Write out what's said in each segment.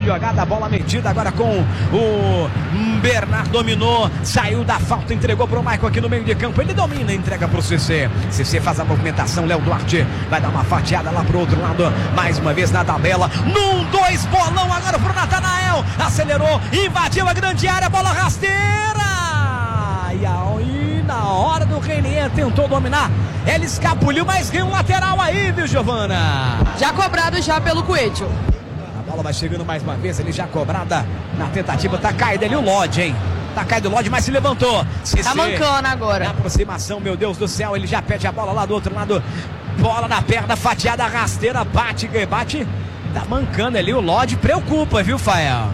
jogada, a bola metida agora com o Bernardo, dominou, saiu da falta, entregou pro Maicon aqui no meio de campo, ele domina, entrega pro CC. CC faz a movimentação, Léo Duarte vai dar uma fatiada lá pro outro lado, mais uma vez na tabela, num 2, bolão agora pro Natanael, acelerou, invadiu a grande área, bola rasteira, e aí na hora do Renier tentou dominar, ele escapuliu, mas ganhou um lateral aí, viu, Giovana? Já cobrado já pelo Coelho. A bola vai chegando mais uma vez, ele já cobrada na tentativa, tá caído ali o Lodge, hein? Tá caído o Lodge, mas se levantou. Tá mancando agora. Na aproximação, meu Deus do céu, ele já pede a bola lá do outro lado. Bola na perna, fatiada, rasteira, bate. Tá mancando ali o Lodge, preocupa, viu, Fael?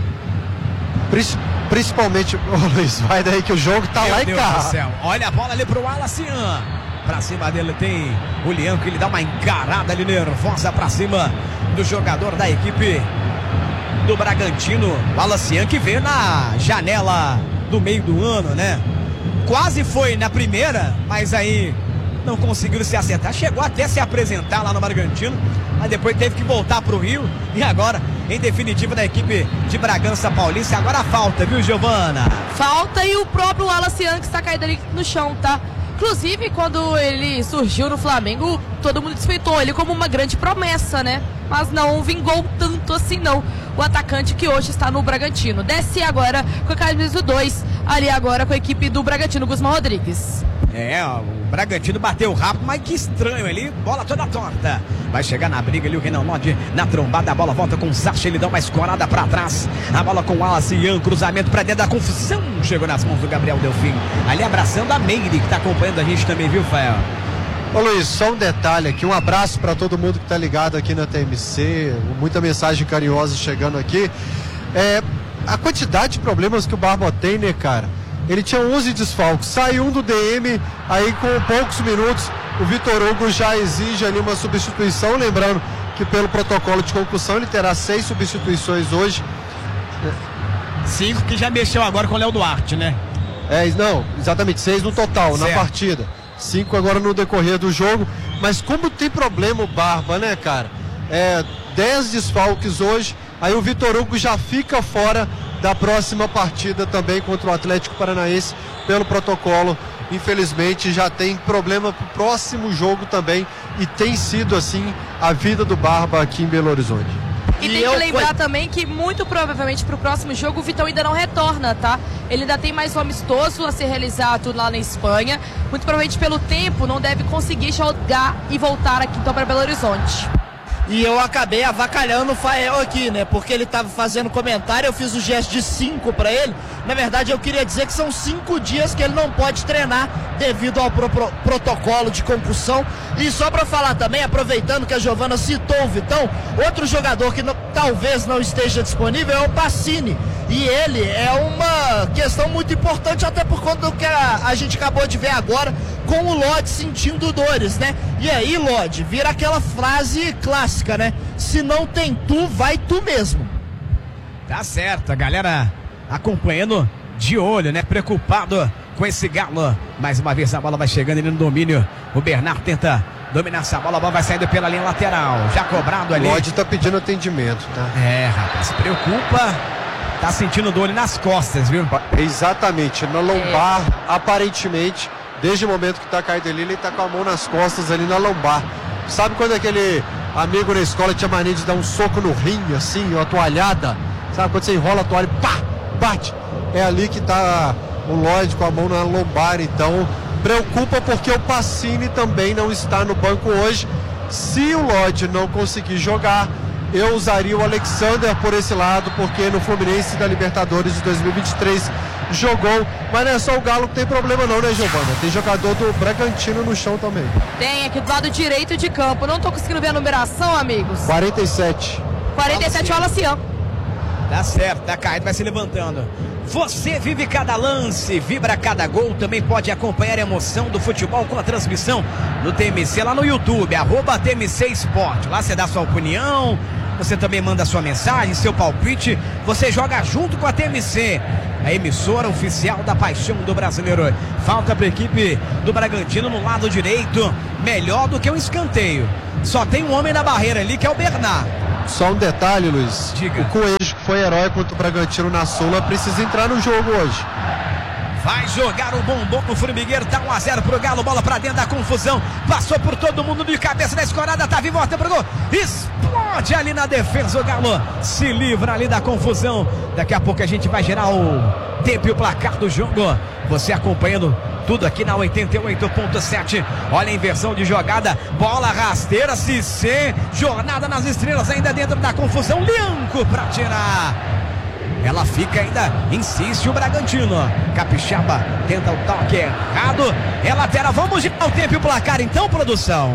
Principalmente, Luiz, vai daí que o jogo tá meu lá Deus em casa. Do céu. Olha a bola ali pro Alacian. Pra cima dele tem o Lianco, ele dá uma encarada ali nervosa pra cima do jogador da equipe do Bragantino, o Alacian, que veio na janela do meio do ano, né? Quase foi na primeira, mas aí não conseguiu se acertar. Chegou até se apresentar lá no Bragantino, mas depois teve que voltar pro Rio. E agora, em definitiva, da equipe de Bragança Paulista. Agora a falta, viu, Giovana? Falta, e o próprio Alacian que está caído ali no chão, tá? Inclusive, quando ele surgiu no Flamengo, todo mundo respeitou ele como uma grande promessa, né? Mas não vingou tanto assim, não. O atacante que hoje está no Bragantino. Desce agora com a camisa 2, ali agora com a equipe do Bragantino, Guzmão Rodrigues. O Bragantino bateu rápido, mas que estranho ali, bola toda torta. Vai chegar na briga ali o Renan Lodge, na trombada, a bola volta com o Sacha, ele dá uma escorada pra trás. A bola com o Alacian, cruzamento pra dentro da confusão. Chegou nas mãos do Gabriel Delfim, ali abraçando a Meire, que tá acompanhando a gente também, viu, Fael? Ô Luiz, só um detalhe aqui, um abraço para todo mundo que tá ligado aqui na TMC, muita mensagem carinhosa chegando aqui. A quantidade de problemas que o Barba tem, né, cara? Ele tinha 11 desfalques, sai um do DM, aí com poucos minutos o Vitor Hugo já exige ali uma substituição, lembrando que pelo protocolo de concussão ele terá 6 substituições hoje. 5 que já mexeu agora com o Léo Duarte, né? Não, exatamente, 6 no total, certo, na partida. 5 agora no decorrer do jogo, mas como tem problema o Barba, né, cara? 10 desfalques hoje, aí o Vitor Hugo já fica fora da próxima partida também contra o Atlético Paranaense pelo protocolo. Infelizmente já tem problema pro próximo jogo também, e tem sido assim a vida do Barba aqui em Belo Horizonte. E tem que lembrar também que muito provavelmente pro próximo jogo o Vitão ainda não retorna, tá? Ele ainda tem mais um amistoso a ser realizado lá na Espanha. Muito provavelmente pelo tempo não deve conseguir jogar e voltar aqui então para Belo Horizonte. E eu acabei avacalhando o Fael aqui, né? Porque ele tava fazendo comentário, eu fiz o gesto de 5 para ele. Na verdade, eu queria dizer que são 5 dias que ele não pode treinar devido ao protocolo de concussão. E só para falar também, aproveitando que a Giovana citou o Vitão, outro jogador que talvez não esteja disponível é o Pacini. E ele é uma questão muito importante, até por conta do que a gente acabou de ver agora, com o Lodge sentindo dores, né? E aí, Lodge, vira aquela frase clássica, né? Se não tem tu, vai tu mesmo. Tá certo, a galera acompanhando de olho, né? Preocupado com esse Galo. Mais uma vez a bola vai chegando ali no domínio. O Bernardo tenta dominar essa bola, a bola vai saindo pela linha lateral. Já cobrado ali. O Lodge tá pedindo atendimento, tá? Rapaz, se preocupa. Tá sentindo dor ali nas costas, viu? Exatamente, na lombar, aparentemente, desde o momento que tá caído ali, ele tá com a mão nas costas ali na lombar. Sabe quando aquele amigo na escola tinha mania de dar um soco no rim, assim, uma toalhada? Sabe quando você enrola a toalha e pá, bate? É ali que tá o Lodge com a mão na lombar, então preocupa porque o Pacini também não está no banco hoje. Se o Lodge não conseguir jogar, eu usaria o Alexander por esse lado, porque no Fluminense da Libertadores de 2023 jogou, mas não é só o Galo que tem problema não, né, Giovana? Tem jogador do Bragantino no chão também. Tem, aqui do lado direito de campo. Não tô conseguindo ver a numeração, amigos. 47. 47 é o Alacian. Tá certo, tá caído, vai se levantando. Você vive cada lance, vibra cada gol, também pode acompanhar a emoção do futebol com a transmissão no TMC, lá no YouTube, @TMC Esporte. Lá você dá sua opinião, você também manda sua mensagem, seu palpite, você joga junto com a TMC, a emissora oficial da paixão do brasileiro. Falta para a equipe do Bragantino no lado direito, melhor do que um escanteio. Só tem um homem na barreira ali, que é o Bernard. Só um detalhe, Luiz. Diga. O Coelho, que foi herói contra o Bragantino na Sula, precisa entrar no jogo hoje. Vai jogar o bombom no formigueiro, tá 1-0 pro Galo, bola pra dentro da confusão, passou por todo mundo de cabeça na escorada, tá vivo, volta pro gol, explode ali na defesa, o Galo se livra ali da confusão. Daqui a pouco a gente vai gerar o tempo e o placar do jogo, você acompanhando tudo aqui na 88.7. Olha a inversão de jogada, bola rasteira, Cissé, jornada nas estrelas ainda dentro da confusão, Lianco pra tirar. Ela fica ainda, insiste o Bragantino. Capixaba tenta o toque errado. É lateral, vamos girar o tempo e o placar então, produção.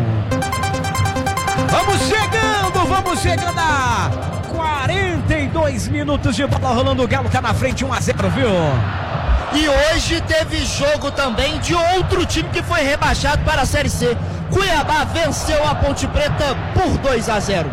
Vamos chegando a 42 minutos de bola rolando. O Galo tá na frente, 1-0, viu? E hoje teve jogo também de outro time que foi rebaixado para a Série C. Cuiabá venceu a Ponte Preta por 2-0.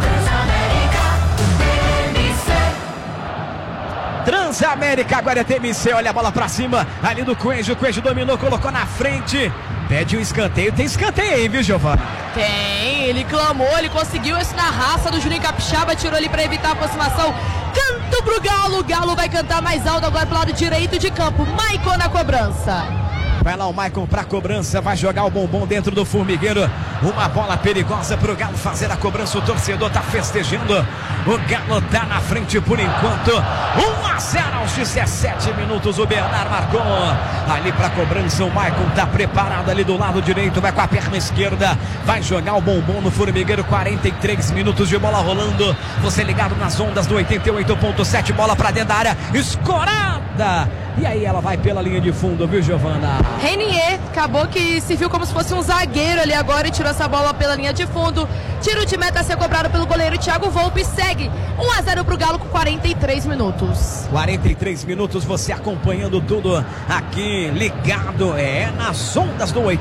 Transamérica, agora é TMC, olha a bola pra cima, ali do Coelho, o Coelho dominou, colocou na frente, pede um escanteio, tem escanteio aí, viu, Giovana? Tem, ele clamou, ele conseguiu isso na raça do Juninho Capixaba, tirou ali pra evitar a aproximação, canto pro Galo, o Galo vai cantar mais alto agora pro lado direito de campo, Maicon na cobrança. Vai lá o Maicon pra cobrança, vai jogar o bombom dentro do formigueiro. Uma bola perigosa pro Galo fazer a cobrança, o torcedor tá festejando. O Galo tá na frente por enquanto. 1-0 aos 17 minutos, o Bernard marcou. Ali pra cobrança, o Maicon tá preparado ali do lado direito, vai com a perna esquerda. Vai jogar o bombom no formigueiro, 43 minutos de bola rolando. Você ligado nas ondas do 88.7, bola pra dentro da área, escorada. E aí ela vai pela linha de fundo, viu, Giovana? Renier acabou que se viu como se fosse um zagueiro ali agora e tirou essa bola pela linha de fundo. Tiro de meta a ser cobrado pelo goleiro Thiago Volpe. Segue 1-0 pro Galo com 43 minutos. 43 minutos, você acompanhando tudo aqui, ligado, nas ondas do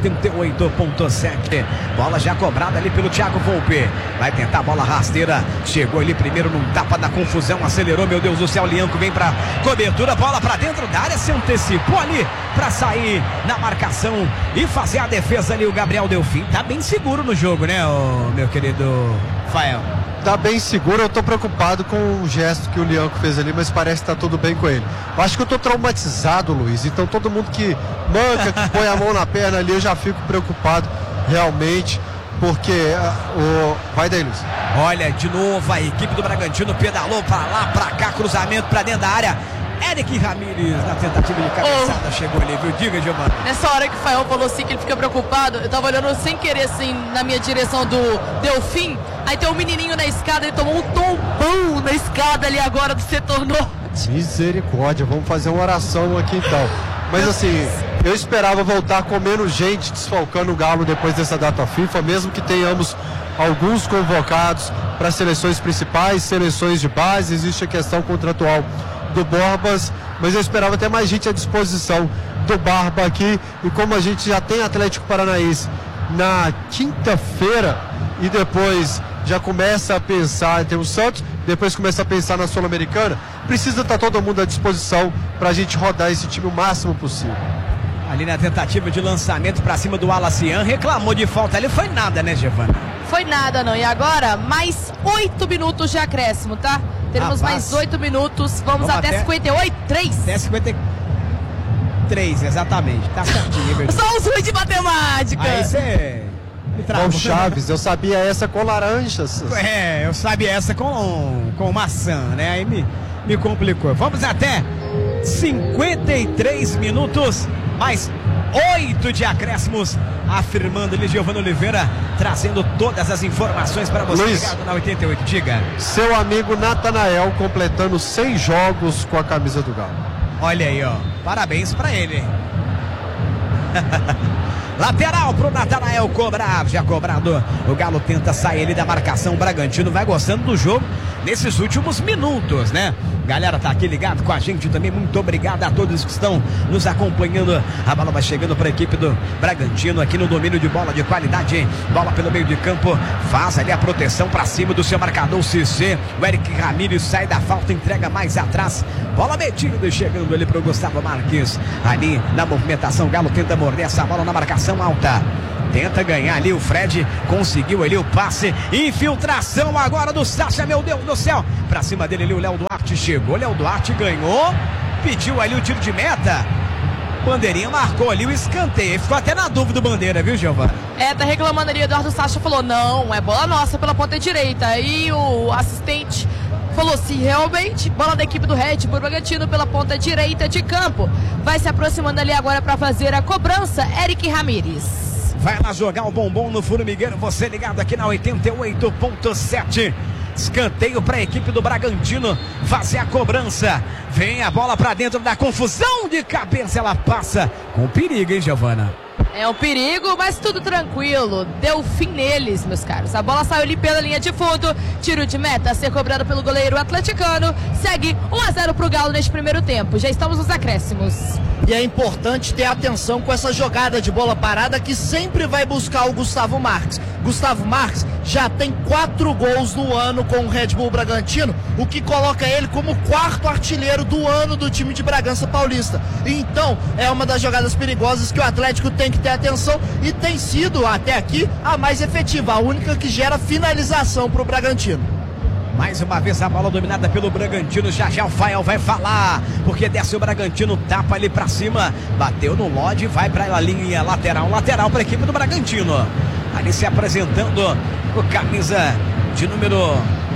88.7. Bola já cobrada ali pelo Thiago Volpe. Vai tentar a bola rasteira. Chegou ali primeiro num tapa da confusão, acelerou, meu Deus do céu, Lianco vem pra cobertura, bola pra dentro da área, se antecipou ali pra sair na marcação e fazer a defesa ali. O Gabriel Delfim tá bem seguro no jogo, né, meu querido Fael? Tá bem seguro, eu tô preocupado com o gesto que o Lianco fez ali, mas parece que tá tudo bem com ele. Acho que eu tô traumatizado, Luiz, então todo mundo que manca, que põe a mão na perna ali, eu já fico preocupado realmente, porque vai daí, Luiz. Olha, de novo a equipe do Bragantino pedalou pra lá, pra cá, cruzamento pra dentro da área. Eric Ramírez na tentativa de cabeçada chegou ali, viu? Diga, Giovana. Nessa hora que o Fael falou assim que ele fica preocupado, eu tava olhando sem querer assim na minha direção do Delfim. Aí tem um menininho na escada, ele tomou um tombão na escada ali agora do setor norte. Misericórdia, vamos fazer uma oração aqui então. Mas assim, eu esperava voltar com menos gente desfalcando o Galo depois dessa data FIFA, mesmo que tenhamos alguns convocados para seleções principais, seleções de base, existe a questão contratual do Borbas, mas eu esperava ter mais gente à disposição do Barba aqui, e como a gente já tem Atlético Paranaense na quinta-feira e depois já começa a pensar, tem o Santos, depois começa a pensar na Sul-Americana, precisa estar todo mundo à disposição para a gente rodar esse time o máximo possível. Ali na tentativa de lançamento para cima do Alacian, reclamou de falta ali, foi nada, né, Giovana? Foi nada, não. E agora, mais 8 minutos de acréscimo, tá? Teremos mais 8 minutos. Vamos até 58, 3. Até 53, exatamente. Tá certinho, meu Deus. Só os ruins de matemática. Aí você... Com Chaves, eu sabia essa com laranjas. Eu sabia essa com maçã, né? Aí me complicou. Vamos até 53 minutos, mais 8 de acréscimos, afirmando ali Giovana Oliveira, trazendo todas as informações para você. Luiz, ligado na 88, diga. Seu amigo Natanael completando 100 jogos com a camisa do Galo. Olha aí, ó, parabéns para ele. Lateral pro Natanael cobrar, já cobrado. O Galo tenta sair ali da marcação. O Bragantino vai gostando do jogo nesses últimos minutos, né? Galera tá aqui ligado com a gente também. Muito obrigado a todos que estão nos acompanhando. A bola vai chegando para a equipe do Bragantino aqui no domínio de bola de qualidade. Bola pelo meio de campo. Faz ali a proteção para cima do seu marcador Cissé. O Eric Ramírez sai da falta, entrega mais atrás. Bola metida e chegando ali pro Gustavo Marques. Ali na movimentação, o Galo tenta morder essa bola na marcação alta. Tenta ganhar ali o Fred, conseguiu ali o passe, infiltração agora do Sacha, meu Deus do céu, pra cima dele ali o Léo Duarte chegou, Léo Duarte ganhou, pediu ali o tiro de meta, Bandeirinha marcou ali o escanteio, ficou até na dúvida o Bandeira, viu, Giovana? Tá reclamando ali, Eduardo Sacha falou, não, é bola nossa pela ponta direita, e o assistente falou sim, realmente, bola da equipe do Red Bull Bragantino pela ponta direita de campo, vai se aproximando ali agora para fazer a cobrança, Eric Ramírez. Vai lá jogar o bombom no formigueiro, você ligado aqui na 88.7. Escanteio para a equipe do Bragantino fazer a cobrança. Vem a bola para dentro da confusão de cabeça, ela passa com perigo, hein, Giovana? É um perigo, mas tudo tranquilo. Deu fim neles, meus caros. A bola saiu ali pela linha de fundo. Tiro de meta a ser cobrado pelo goleiro atleticano. Segue 1-0 pro Galo neste primeiro tempo. Já estamos nos acréscimos. E é importante ter atenção com essa jogada de bola parada que sempre vai buscar o Gustavo Marques. Gustavo Marques já tem 4 gols no ano com o Red Bull Bragantino, o que coloca ele como 4º artilheiro do ano do time de Bragança Paulista. Então, é uma das jogadas perigosas que o Atlético tem que ter atenção e tem sido, até aqui, a mais efetiva, a única que gera finalização para o Bragantino. Mais uma vez a bola dominada pelo Bragantino, já o Fael vai falar, porque desce o Bragantino, tapa ali pra cima, bateu no Lodge, vai pra linha lateral pra equipe do Bragantino. Ali se apresentando o camisa de número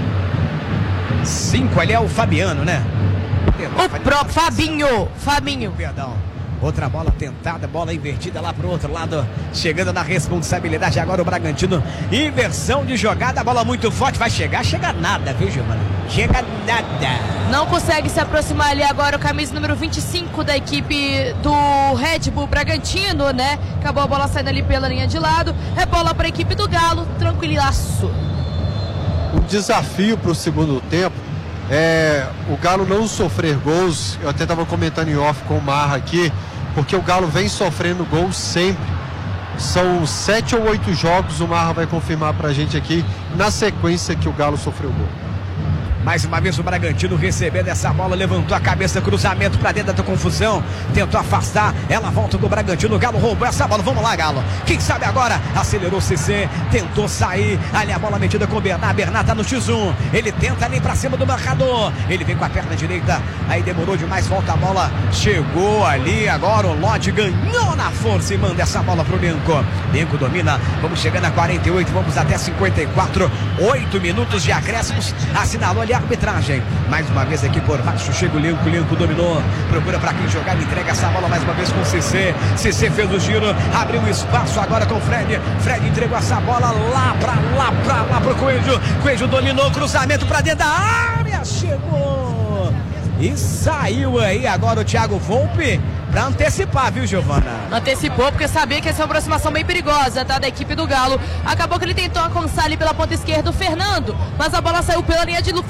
5, ali é o Fabiano, né? O próprio Fabinho. Perdão. Outra bola tentada, bola invertida lá pro outro lado, chegando na responsabilidade agora o Bragantino, inversão de jogada, bola muito forte, vai chegar nada, viu, Giovana? Chega nada. Não consegue se aproximar ali agora o camisa número 25 da equipe do Red Bull Bragantino, né? Acabou a bola saindo ali pela linha de lado, é bola para a equipe do Galo, tranquilaço. O desafio para o segundo tempo é o Galo não sofrer gols. Eu até estava comentando em off com o Marra aqui, porque o Galo vem sofrendo gols sempre. São 7 ou 8 jogos, o Marra vai confirmar pra gente aqui, na sequência que o Galo sofreu gol. Mais uma vez o Bragantino recebendo essa bola, levantou a cabeça, cruzamento pra dentro da confusão, tentou afastar, ela volta do Bragantino, o Galo roubou essa bola, vamos lá, Galo, quem sabe agora, acelerou o CC, tentou sair, ali a bola metida com o Bernard tá no X1, ele tenta ali pra cima do marcador, ele vem com a perna direita, aí demorou demais, volta a bola, chegou ali, agora o Lodge ganhou na força e manda essa bola pro Lenco domina, vamos chegando a 48, vamos até 54, 8 minutos de acréscimos, assinalou ali a arbitragem, mais uma vez aqui por baixo, chega o Lenco dominou, procura pra quem jogar, entrega essa bola mais uma vez com o CC fez o giro, abriu o espaço agora com o Fred entregou essa bola lá pro Coelho dominou, cruzamento pra dentro da área, chegou e saiu aí agora o Thiago Volpe pra antecipar, viu, Giovana? Antecipou porque sabia que essa é uma aproximação bem perigosa, tá, da equipe do Galo. Acabou que ele tentou alcançar ali pela ponta esquerda o Fernando, mas a bola saiu pela linha de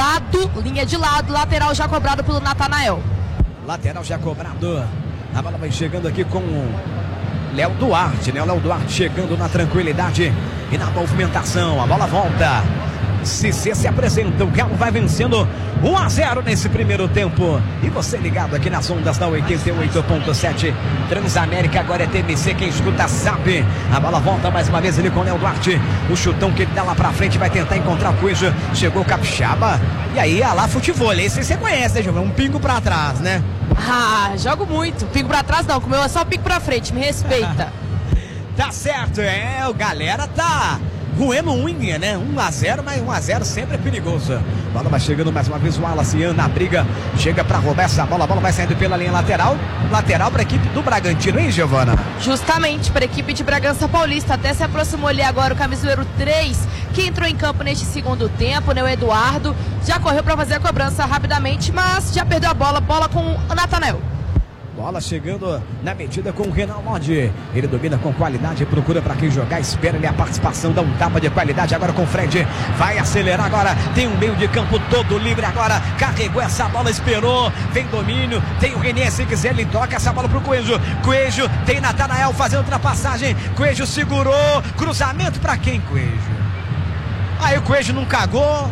lado, lateral já cobrado pelo Natanael. Lateral já cobrado. A bola vai chegando aqui com o Léo Duarte, né? O Léo Duarte chegando na tranquilidade e na movimentação. A bola volta. Cissé se apresenta, o Galo vai vencendo 1-0 nesse primeiro tempo. E você ligado aqui nas ondas da 88.7 Transamérica, agora é TMC, quem escuta sabe. A bola volta mais uma vez ali com o Léo Duarte. O chutão que ele dá lá pra frente, vai tentar encontrar o Coelho. Chegou o Capixaba. E aí, lá futebol. Esse você conhece, né, Giovana? Um pingo pra trás, né? Jogo muito. Pingo pra trás não, como eu é só pingo pra frente, me respeita. Tá certo, o galera tá roendo unha, né? 1-0, mas 1-0 sempre é perigoso. Bola vai chegando mais uma vez o Alacian na briga. Chega pra roubar essa bola. A bola vai saindo pela linha lateral. Lateral pra equipe do Bragantino, hein, Giovana? Justamente, pra equipe de Bragança Paulista. Até se aproximou ali agora o camisa número 3, que entrou em campo neste segundo tempo, né? O Eduardo já correu pra fazer a cobrança rapidamente, mas já perdeu a bola. Bola com o Natanael. Bola chegando na medida com o Renan Lodge. Ele domina com qualidade, procura para quem jogar, espera ali a participação, dá um tapa de qualidade agora com o Fred. Vai acelerar agora, tem um meio de campo todo livre agora. Carregou essa bola, esperou, vem domínio, tem o René, se quiser ele toca essa bola pro Coelho. Coelho, tem Natanael fazendo ultrapassagem. Coelho segurou, cruzamento para quem, Coelho? Aí o Coelho não cagou.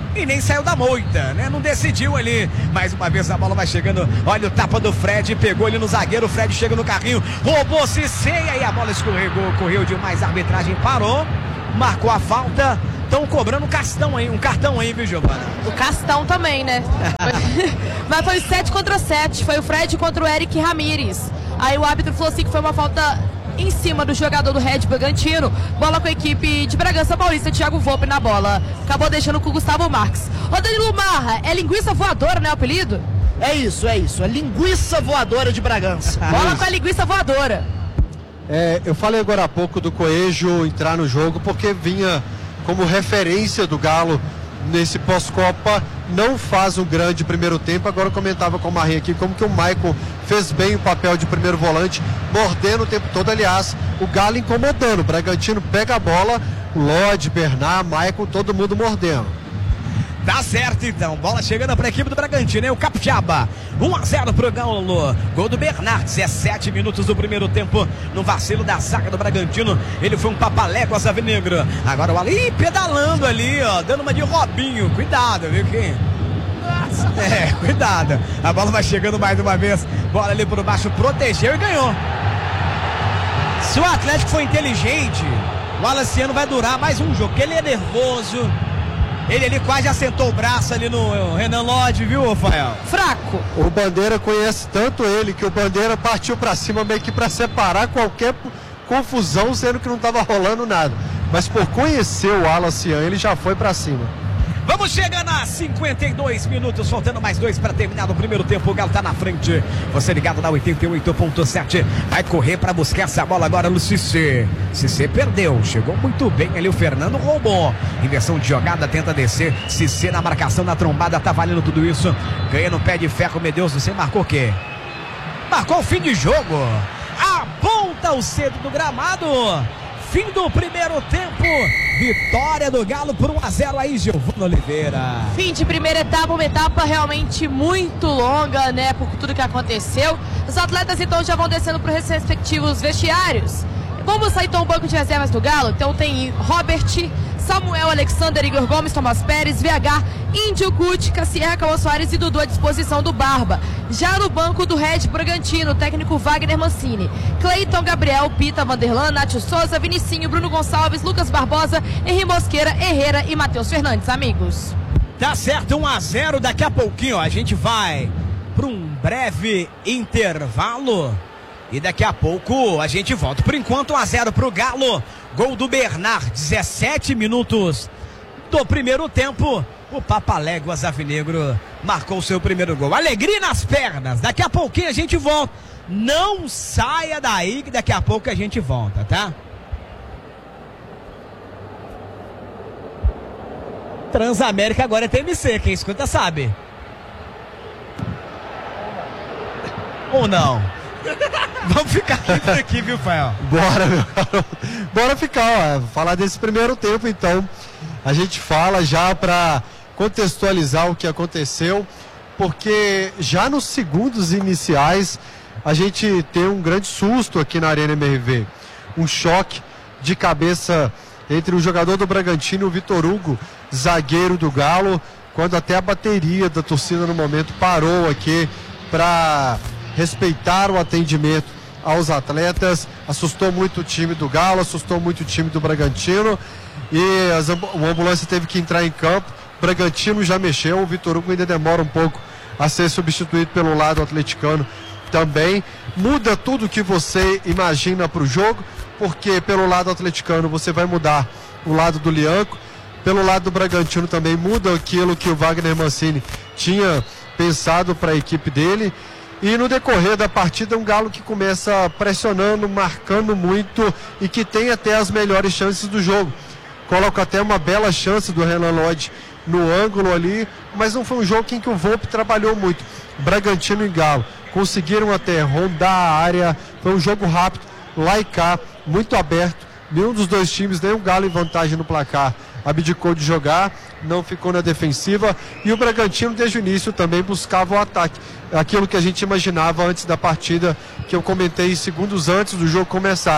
e nem saiu da moita, né? Não decidiu ali. Mais uma vez a bola vai chegando. Olha o tapa do Fred, pegou ele no zagueiro. O Fred chega no carrinho, roubou Cissé e aí a bola escorregou, correu demais. A arbitragem parou, marcou a falta. Estão cobrando um cartão aí, viu, Giovana? O Castão também, né? Mas foi 7 contra 7. Foi o Fred contra o Eric Ramírez. Aí o árbitro falou assim que foi uma falta em cima do jogador do Red Bragantino. Bola com a equipe de Bragança Paulista, Thiago Volpe na bola. Acabou deixando com o Gustavo Marques. Ô Danilo Marra, é linguiça voadora, né, o apelido? É isso. É linguiça voadora de Bragança. Bola com a linguiça voadora. Eu falei agora há pouco do Coelho entrar no jogo porque vinha como referência do Galo nesse pós-Copa, não faz um grande primeiro tempo. Agora eu comentava com o Marrinho aqui como que o Maicon fez bem o papel de primeiro volante, mordendo o tempo todo. Aliás, o Galo incomodando, o Bragantino pega a bola, o Lodge, Bernard, Maicon, todo mundo mordendo. Tá certo então, bola chegando para a equipe do Bragantino, hein? O Capixaba, 1-0 pro Galo, gol do Bernard, 17 minutos do primeiro tempo, no vacilo da zaga do Bragantino, ele foi um papaléguas alvinegro, agora o Ali pedalando ali, ó, dando uma de Robinho, cuidado, viu que... cuidado, a bola vai chegando mais uma vez, bola ali por baixo, protegeu e ganhou. Se o Atlético for inteligente, o Alaciano vai durar mais um jogo, porque ele é nervoso. Ele ali quase assentou o braço ali no Renan Lodge, viu, Rafael? Fraco. O Bandeira conhece tanto ele que o Bandeira partiu pra cima meio que pra separar qualquer confusão, sendo que não tava rolando nada. Mas por conhecer o Alaciano, ele já foi pra cima. Vamos chegando a 52 minutos, faltando mais 2 para terminar no primeiro tempo. O Galo tá na frente. Você ligado na 88.7. Vai correr para buscar essa bola agora no Cissé. Cissé perdeu. Chegou muito bem ali. O Fernando roubou. Inversão de jogada, tenta descer. Cissé na marcação, na trombada. Tá valendo tudo isso. Ganha no pé de ferro. Meu Deus, você marcou o quê? Marcou o fim de jogo. Aponta o centro do gramado. Fim do primeiro tempo, vitória do Galo por 1-0 aí, Giovana Oliveira. Fim de primeira etapa, uma etapa realmente muito longa, né, por tudo que aconteceu. Os atletas então já vão descendo para os respectivos vestiários. Vamos sair então o banco de reservas do Galo. Então tem Robert, Samuel, Alexander, Igor Gomes, Tomás Pérez, VH, Índio, Cutica, Sierra, Cauã Soares e Dudu à disposição do Barba. Já no banco do Red Bragantino, o técnico Wagner Mancini, Cleiton, Gabriel, Pita, Vanderlan, Nátio Souza, Vinicinho, Bruno Gonçalves, Lucas Barbosa, Henri Mosqueira, Herrera e Matheus Fernandes, amigos. Tá certo, 1-0, daqui a pouquinho ó, a gente vai para um breve intervalo. E daqui a pouco a gente volta. Por enquanto 1-0 pro Galo. Gol do Bernard, 17 minutos do primeiro tempo. O Papaléguas Alvinegro marcou o seu primeiro gol. Alegria nas pernas. Daqui a pouquinho a gente volta. Não saia daí que daqui a pouco a gente volta, tá? Transamérica agora é TMC. Quem escuta sabe. Ou não? Vamos ficar por aqui, viu, Fael? Bora, meu garoto. Bora ficar, ó. Falar desse primeiro tempo, então. A gente fala já para contextualizar o que aconteceu, porque já nos segundos iniciais a gente tem um grande susto aqui na Arena MRV. Um choque de cabeça entre o jogador do Bragantino e o Vitor Hugo, zagueiro do Galo, quando até a bateria da torcida no momento parou aqui para respeitar o atendimento aos atletas. Assustou muito o time do Galo, assustou muito o time do Bragantino e a ambulância teve que entrar em campo. O Bragantino já mexeu, o Vitor Hugo ainda demora um pouco a ser substituído pelo lado atleticano também. Muda tudo que você imagina para o jogo, porque pelo lado atleticano você vai mudar o lado do Lianco, pelo lado do Bragantino também muda aquilo que o Wagner Mancini tinha pensado para a equipe dele. E no decorrer da partida, um Galo que começa pressionando, marcando muito e que tem até as melhores chances do jogo. Coloca até uma bela chance do Renan Lodge no ângulo ali, mas não foi um jogo em que o Volpe trabalhou muito. Bragantino e Galo conseguiram até rondar a área, foi um jogo rápido, lá e cá, muito aberto. Nenhum dos dois times, nem o Galo em vantagem no placar, abdicou de jogar, não ficou na defensiva, e o Bragantino desde o início também buscava o ataque, aquilo que a gente imaginava antes da partida, que eu comentei segundos antes do jogo começar,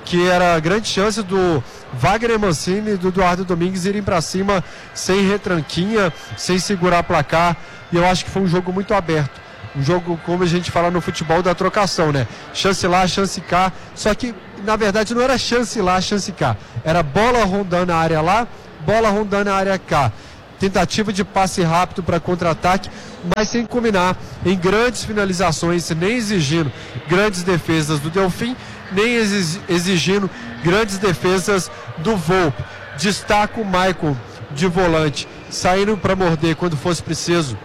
que era a grande chance do Wagner Mancini e do Eduardo Domingues irem para cima sem retranquinha, sem segurar placar, e eu acho que foi um jogo muito aberto. Um jogo, como a gente fala no futebol, da trocação, né? Chance lá, chance cá. Só que, na verdade, não era chance lá, chance cá. Era bola rondando a área lá, bola rondando a área cá. Tentativa de passe rápido para contra-ataque, mas sem combinar em grandes finalizações, nem exigindo grandes defesas do Delfim, nem exigindo grandes defesas do Volpe. Destaca o Maicon de volante, saindo para morder quando fosse preciso,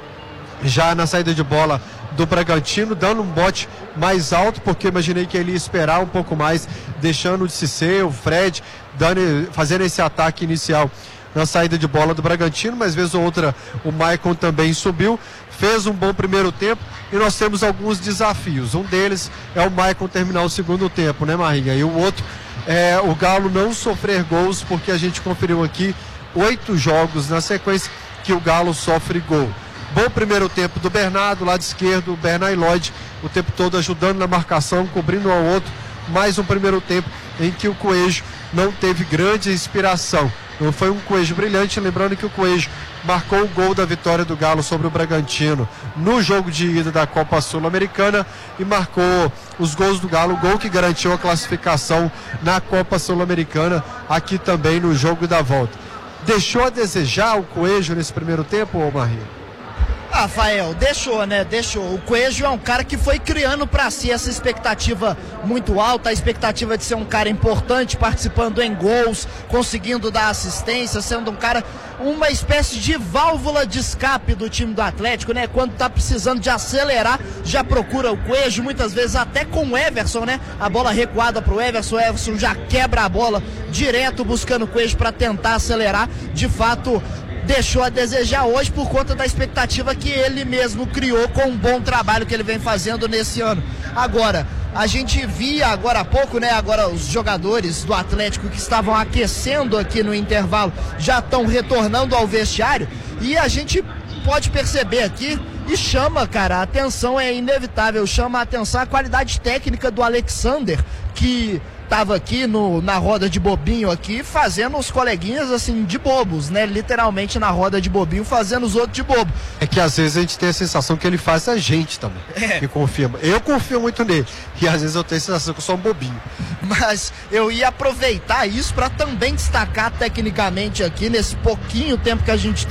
já na saída de bola do Bragantino, dando um bote mais alto, porque imaginei que ele ia esperar um pouco mais, deixando o Cissé, o Fred, fazendo esse ataque inicial na saída de bola do Bragantino, mas vez ou outra o Maicon também subiu, fez um bom primeiro tempo, e nós temos alguns desafios. Um deles é o Maicon terminar o segundo tempo, né, Marinha? E o outro é o Galo não sofrer gols, porque a gente conferiu aqui 8 jogos na sequência que o Galo sofre gol. Bom primeiro tempo do Bernardo, lado esquerdo, o Bernard Lloyd o tempo todo ajudando na marcação, cobrindo um ao outro. Mais um primeiro tempo em que o Coelho não teve grande inspiração. Não foi um Coelho brilhante, lembrando que o Coelho marcou o gol da vitória do Galo sobre o Bragantino no jogo de ida da Copa Sul-Americana e marcou os gols do Galo, o gol que garantiu a classificação na Copa Sul-Americana, aqui também no jogo da volta. Deixou a desejar o Coelho nesse primeiro tempo, ô Marinho? Rafael, deixou, né? Deixou. O Coelho é um cara que foi criando pra si essa expectativa muito alta, a expectativa de ser um cara importante, participando em gols, conseguindo dar assistência, sendo um cara, uma espécie de válvula de escape do time do Atlético, né? Quando tá precisando de acelerar, já procura o Coelho, muitas vezes até com o Everson, né? A bola recuada pro Everson, o Everson já quebra a bola direto buscando o Coelho pra tentar acelerar. De fato, deixou a desejar hoje por conta da expectativa que ele mesmo criou com um bom trabalho que ele vem fazendo nesse ano. Agora, a gente via agora há pouco, né? Agora os jogadores do Atlético que estavam aquecendo aqui no intervalo já estão retornando ao vestiário, e a gente pode perceber aqui, e chama, cara, a atenção, é inevitável, chama a atenção a qualidade técnica do Alexander, que estava aqui na roda de bobinho aqui, fazendo os coleguinhas assim de bobos, né? Literalmente na roda de bobinho, fazendo os outros de bobo. É que às vezes a gente tem a sensação que ele faz a gente também, que confirma. Eu confio muito nele, e às vezes eu tenho a sensação que eu sou um bobinho. Mas eu ia aproveitar isso para também destacar tecnicamente aqui, nesse pouquinho tempo que a gente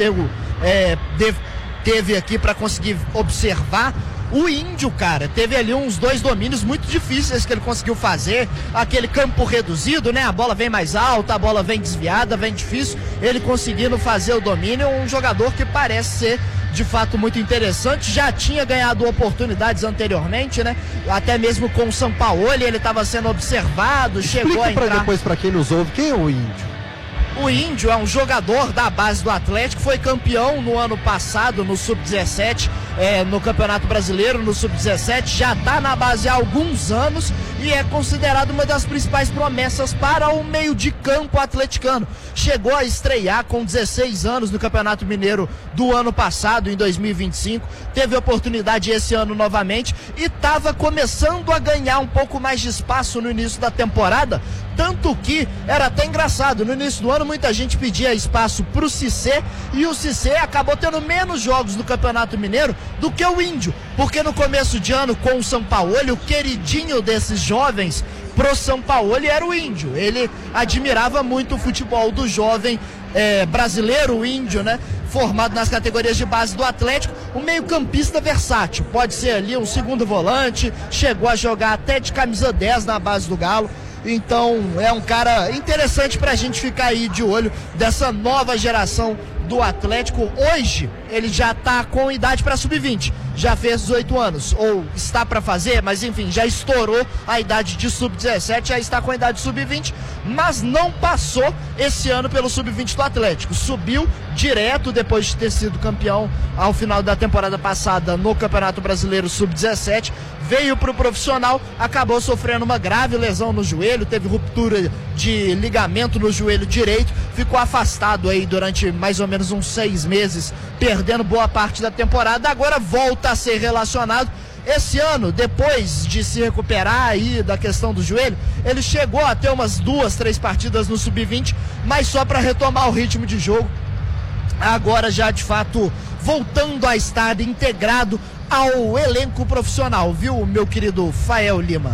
teve aqui para conseguir observar. O Índio, cara, teve ali uns 2 domínios muito difíceis que ele conseguiu fazer, aquele campo reduzido, né? A bola vem mais alta, a bola vem desviada, vem difícil, ele conseguindo fazer o domínio. Um jogador que parece ser de fato muito interessante, já tinha ganhado oportunidades anteriormente, né? Até mesmo com o Sampaoli, ele estava sendo observado, chegou a entrar. Depois, para quem nos ouve, quem é o Índio? O Índio é um jogador da base do Atlético, foi campeão no ano passado no Sub-17, no Campeonato Brasileiro, no Sub-17, já está na base há alguns anos e é considerado uma das principais promessas para o meio de campo atleticano. Chegou a estrear com 16 anos no Campeonato Mineiro do ano passado, em 2025, teve oportunidade esse ano novamente e estava começando a ganhar um pouco mais de espaço no início da temporada, tanto que era até engraçado, no início do ano muita gente pedia espaço pro Cissé, e o Cissé acabou tendo menos jogos no Campeonato Mineiro do que o Índio, porque no começo de ano com o Sampaoli, o queridinho desses jovens pro Sampaoli era o Índio. Ele admirava muito o futebol do jovem brasileiro, o Índio, né? Formado nas categorias de base do Atlético, um meio-campista versátil, pode ser ali um segundo volante, chegou a jogar até de camisa 10 na base do Galo. Então é um cara interessante pra gente ficar aí de olho dessa nova geração do Atlético. Hoje ele já tá com idade para sub-20, já fez 18 anos, ou está para fazer, mas enfim, já estourou a idade de sub-17, já está com a idade de sub-20, mas não passou esse ano pelo sub-20 do Atlético, subiu direto depois de ter sido campeão ao final da temporada passada no Campeonato Brasileiro sub-17, veio pro profissional, acabou sofrendo uma grave lesão no joelho, teve ruptura de ligamento no joelho direito, ficou afastado aí durante mais ou menos uns 6 meses, perdendo boa parte da temporada, agora volta a ser relacionado. Esse ano, depois de se recuperar aí da questão do joelho, ele chegou a ter umas 2, 3 partidas no Sub-20, mas só para retomar o ritmo de jogo. Agora já de fato voltando a estar integrado ao elenco profissional, viu, meu querido Fael Lima?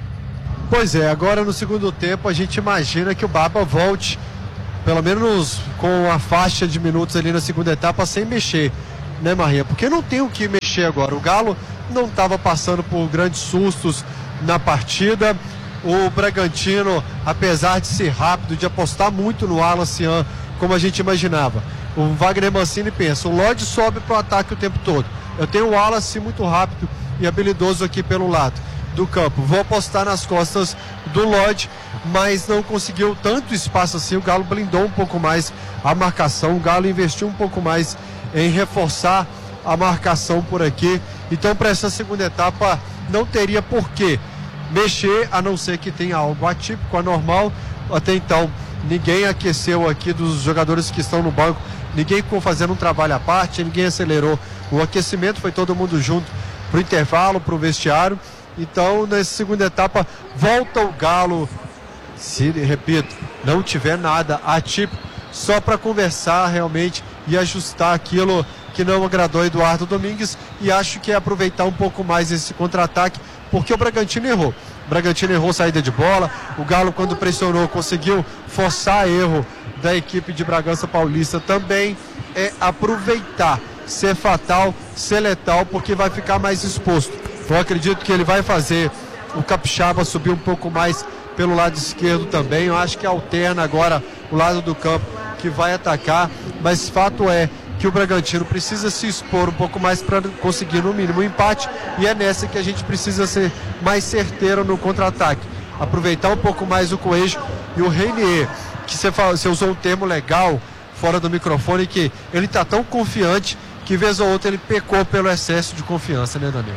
Pois é, agora no segundo tempo a gente imagina que o Baba volte, pelo menos com a faixa de minutos ali na segunda etapa, sem mexer, né, Maria? Porque não tem o que mexer agora. O Galo não estava passando por grandes sustos na partida. O Bragantino, apesar de ser rápido, de apostar muito no Alassian, como a gente imaginava, o Wagner Mancini pensa, o Lodge sobe para o ataque o tempo todo. Eu tenho o Wallace muito rápido e habilidoso aqui pelo lado do campo. Vou apostar nas costas do Lodge, mas não conseguiu tanto espaço assim. O Galo blindou um pouco mais a marcação. O Galo investiu um pouco mais em reforçar a marcação por aqui. Então, para essa segunda etapa, não teria por que mexer, a não ser que tenha algo atípico, anormal. Até então, ninguém aqueceu aqui dos jogadores que estão no banco. Ninguém ficou fazendo um trabalho à parte, ninguém acelerou o aquecimento, foi todo mundo junto para o intervalo, para o vestiário. Então, nessa segunda etapa, volta o Galo, se, repito, não tiver nada atípico, só para conversar realmente e ajustar aquilo que não agradou Eduardo Domingues, e acho que é aproveitar um pouco mais esse contra-ataque, porque o Bragantino errou. O Bragantino errou saída de bola, o Galo, quando pressionou, conseguiu forçar erro da equipe de Bragança Paulista. Também é aproveitar, ser fatal, ser letal, porque vai ficar mais exposto. Eu acredito que ele vai fazer o Capixaba subir um pouco mais pelo lado esquerdo também. Eu acho que alterna agora o lado do campo que vai atacar, mas fato é que o Bragantino precisa se expor um pouco mais para conseguir no mínimo um empate, e é nessa que a gente precisa ser mais certeiro no contra-ataque, aproveitar um pouco mais o Coelho e o Reinier, que você usou um termo legal fora do microfone, que ele está tão confiante que vez ou outra ele pecou pelo excesso de confiança, né, Daniel?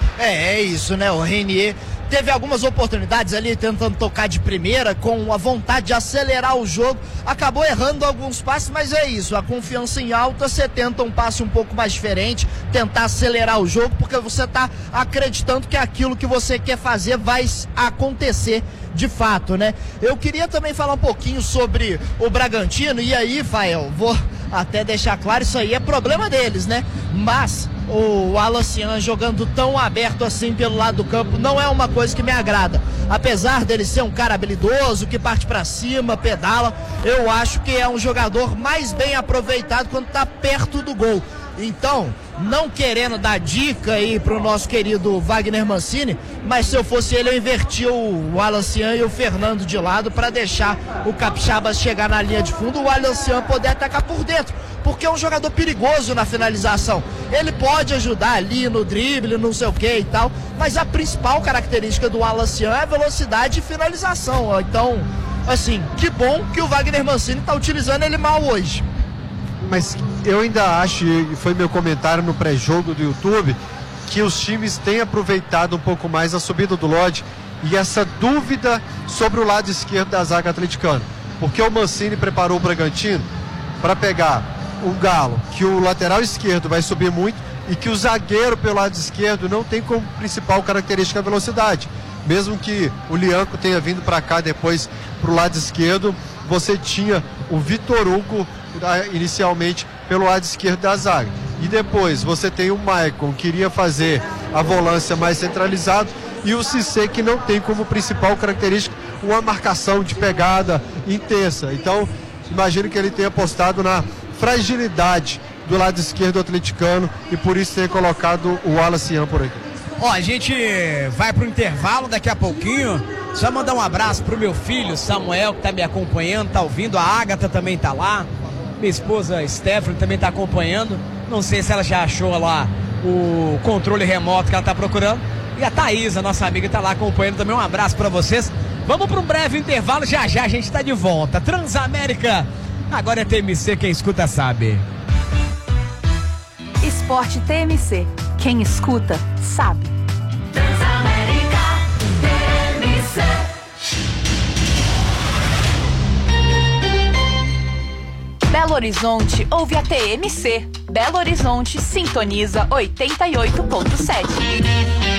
É isso, né? O Reinier teve algumas oportunidades ali tentando tocar de primeira, com a vontade de acelerar o jogo, acabou errando alguns passes, mas é isso, a confiança em alta, você tenta um passe um pouco mais diferente, tentar acelerar o jogo, porque você está acreditando que aquilo que você quer fazer vai acontecer de fato, né? Eu queria também falar um pouquinho sobre o Bragantino, e aí, Fael, vou até deixar claro, isso aí é problema deles, né? Mas o Alassian jogando tão aberto assim pelo lado do campo não é uma coisa que me agrada. Apesar dele ser um cara habilidoso, que parte pra cima, pedala, eu acho que é um jogador mais bem aproveitado quando tá perto do gol. Então, não querendo dar dica aí pro nosso querido Wagner Mancini, mas se eu fosse ele, eu invertia o Alassian e o Fernando de lado para deixar o Capixaba chegar na linha de fundo, o Alassian poder atacar por dentro, porque é um jogador perigoso na finalização. Ele pode ajudar ali no drible, não sei o que e tal, mas a principal característica do Alassian é a velocidade e finalização. Então, assim, que bom que o Wagner Mancini tá utilizando ele mal hoje. Mas eu ainda acho, e foi meu comentário no pré-jogo do YouTube, que os times têm aproveitado um pouco mais a subida do Lodge e essa dúvida sobre o lado esquerdo da zaga atleticana. Porque o Mancini preparou o Bragantino para pegar o Galo, que o lateral esquerdo vai subir muito e que o zagueiro pelo lado esquerdo não tem como principal característica a velocidade. Mesmo que o Lianco tenha vindo para cá depois para o lado esquerdo, você tinha o Vitor Hugo inicialmente pelo lado esquerdo da zaga. E depois você tem o Maicon, que iria fazer a volância mais centralizado, e o Cissé, que não tem como principal característica uma marcação de pegada intensa. Então, imagino que ele tenha apostado na fragilidade do lado esquerdo atleticano e por isso tenha colocado o Alassian por aqui. Ó, a gente vai pro intervalo daqui a pouquinho. Só mandar um abraço pro meu filho Samuel, que tá me acompanhando, tá ouvindo. A Ágata também tá lá. Minha esposa Stephanie também tá acompanhando. Não sei se ela já achou lá o controle remoto que ela tá procurando. E a Thaisa, nossa amiga, tá lá acompanhando também. Um abraço pra vocês. Vamos pra um breve intervalo. Já já a gente tá de volta. Transamérica. Agora é TMC, quem escuta sabe. Esporte TMC. Quem escuta sabe. Transamérica TMC. Belo Horizonte ouve a TMC. Belo Horizonte sintoniza 88.7.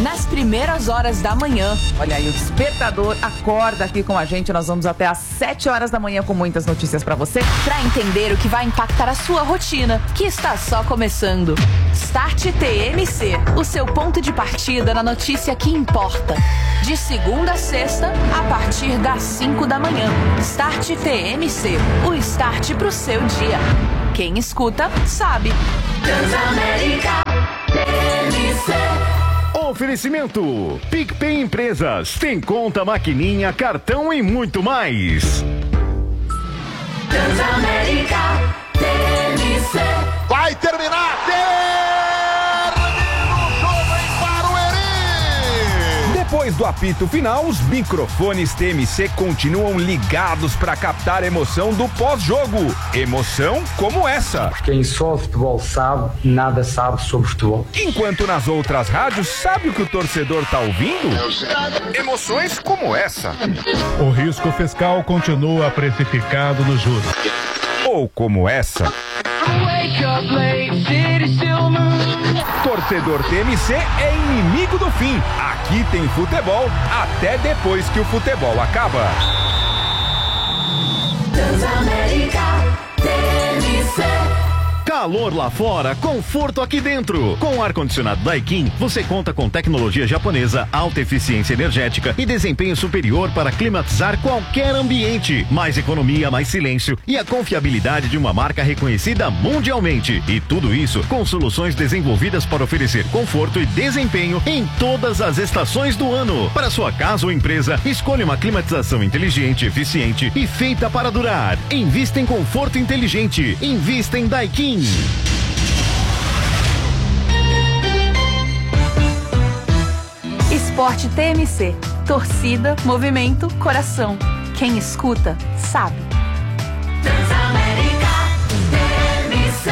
nas primeiras horas da manhã. Olha aí, o Despertador acorda aqui com a gente. Nós vamos até às 7 horas da manhã com muitas notícias pra você. Para entender o que vai impactar a sua rotina, que está só começando. Start TMC, o seu ponto de partida na notícia que importa. De segunda a sexta, a partir das 5 da manhã. Start TMC, o start pro seu dia. Quem escuta, sabe. Transamérica TMC. Oferecimento PicPay Empresas. Tem conta, maquininha, cartão e muito mais. Transamérica TMC. Vai terminar! Termina o jogo em Barueri! Depois do apito final, os microfones TMC continuam ligados para captar a emoção do pós-jogo. Emoção como essa. Quem só futebol sabe, nada sabe sobre futebol. Enquanto nas outras rádios, sabe o que o torcedor tá ouvindo? Emoções como essa. O risco fiscal continua precificado nos juros. Ou como essa. Torcedor TMC é inimigo do fim. Aqui tem futebol até depois que o futebol acaba. Transamérica TMC. Calor lá fora, conforto aqui dentro. Com o ar-condicionado Daikin, você conta com tecnologia japonesa, alta eficiência energética e desempenho superior para climatizar qualquer ambiente. Mais economia, mais silêncio e a confiabilidade de uma marca reconhecida mundialmente. E tudo isso com soluções desenvolvidas para oferecer conforto e desempenho em todas as estações do ano. Para sua casa ou empresa, escolha uma climatização inteligente, eficiente e feita para durar. Invista em conforto inteligente. Invista em Daikin. Esporte TMC. Torcida, movimento, coração. Quem escuta, sabe. Transamérica TMC.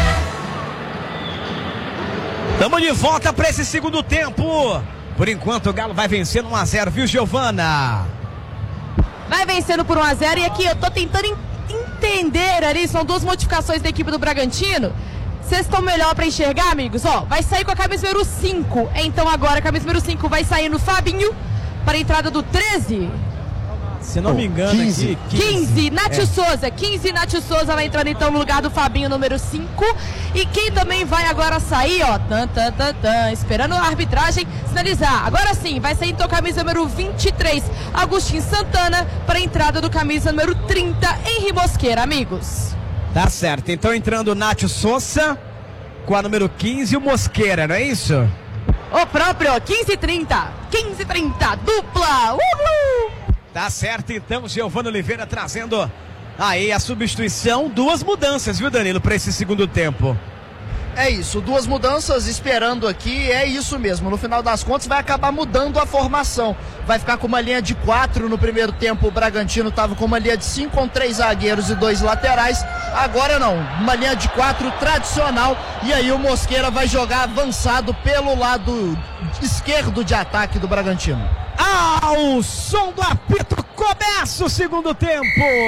Tamo de volta para esse segundo tempo. Por enquanto o Galo vai vencendo 1-0, viu, Giovana? Vai vencendo por 1-0 e aqui eu tô tentando entender ali, são duas modificações da equipe do Bragantino. Vocês estão melhor pra enxergar, amigos? Ó, vai sair com a camisa número 5. Então agora a camisa número 5 vai sair no Fabinho para a entrada do 13. Se não me engano 15. aqui... 15, Nátio Souza. 15, Nátio Souza vai entrando então no lugar do Fabinho, número 5. E quem também vai agora sair, ó, esperando a arbitragem sinalizar. Agora sim, vai sair então camisa número 23, Agostinho Santana, para a entrada do camisa número 30, Henri Mosqueira, amigos. Tá certo, então entrando o Nátio Souza com a número 15 e o Mosqueira, não é isso? O próprio, 15-30, dupla, uhul! Tá certo, então, Giovana Oliveira trazendo aí a substituição, duas mudanças, viu, Danilo, para esse segundo tempo. É isso, duas mudanças esperando aqui, é isso mesmo. No final das contas vai acabar mudando a formação. Vai ficar com uma linha de 4 no primeiro tempo. O Bragantino estava com uma linha de 5 com 3 zagueiros e 2 laterais. Agora não, uma linha de 4 tradicional. E aí o Mosqueira vai jogar avançado pelo lado esquerdo de ataque do Bragantino. Ao som do apito, começa o segundo tempo.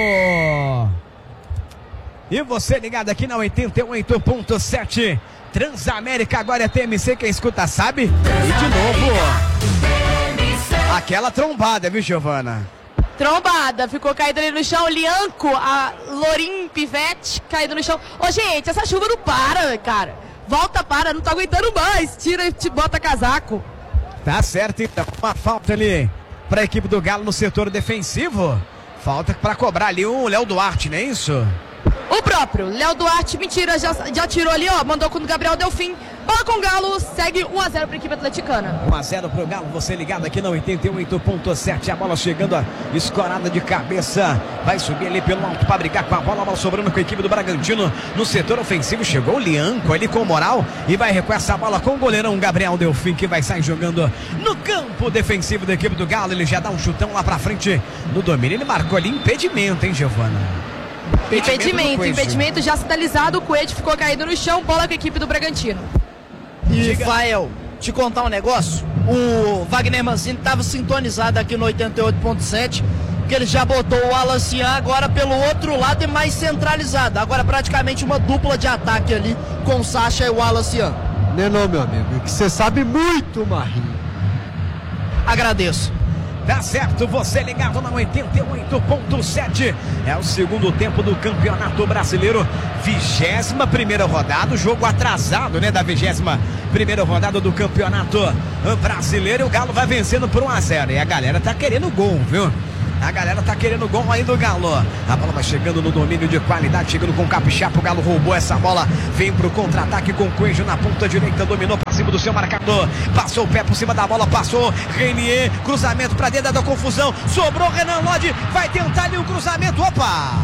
E você ligado aqui na 88.7 Transamérica, agora é TMC, quem escuta sabe. E de novo, aquela trombada, viu, Giovana? Trombada, ficou caído ali no chão, Lianco, a Lorim Pivete, caído no chão. Ô, gente, essa chuva não para, cara. Volta, para, não tô aguentando mais. Tira e bota casaco. Tá certo, então, uma falta ali para a equipe do Galo no setor defensivo. Falta para cobrar ali o Léo Duarte, não é isso? O próprio Léo Duarte, mentira, já tirou ali, ó, mandou com o Gabriel Delfim. Bola com o Galo, segue 1-0 para a equipe atleticana. 1-0 pro Galo, você ligado aqui na 88.7, a bola chegando, a escorada de cabeça, vai subir ali pelo alto para brigar com a bola sobrando com a equipe do Bragantino no setor ofensivo. Chegou o Lianco ali com moral e vai recuar essa bola com o goleirão Gabriel Delfim, que vai sair jogando no campo defensivo da equipe do Galo. Ele já dá um chutão lá para frente no domínio, ele marcou ali impedimento, hein, Giovana? Impedimento já sinalizado, o Coelho ficou caído no chão, bola com a equipe do Bragantino. E Fael, te contar um negócio, o Wagner Mancini estava sintonizado aqui no 88.7, porque ele já botou o Alancian agora pelo outro lado e mais centralizado, agora praticamente uma dupla de ataque ali com o Sacha e o Alancian. Não, meu amigo, que você sabe muito, Marinho. agradeço. Tá certo, você ligado na 88.7. É o segundo tempo do Campeonato Brasileiro, 21ª rodada, o jogo atrasado, né, da 21ª rodada do Campeonato Brasileiro. O Galo vai vencendo por 1-0 e a galera tá querendo gol, viu? A galera tá querendo gol aí do Galo. A bola vai chegando no domínio de qualidade, chegando com o Capixaba. O Galo roubou essa bola, vem pro contra-ataque com o Coelho na ponta direita, dominou pra cima do seu marcador, passou o pé por cima da bola, passou Renier, cruzamento pra dentro da confusão, sobrou Renan Lodge, vai tentar ali o cruzamento, opa!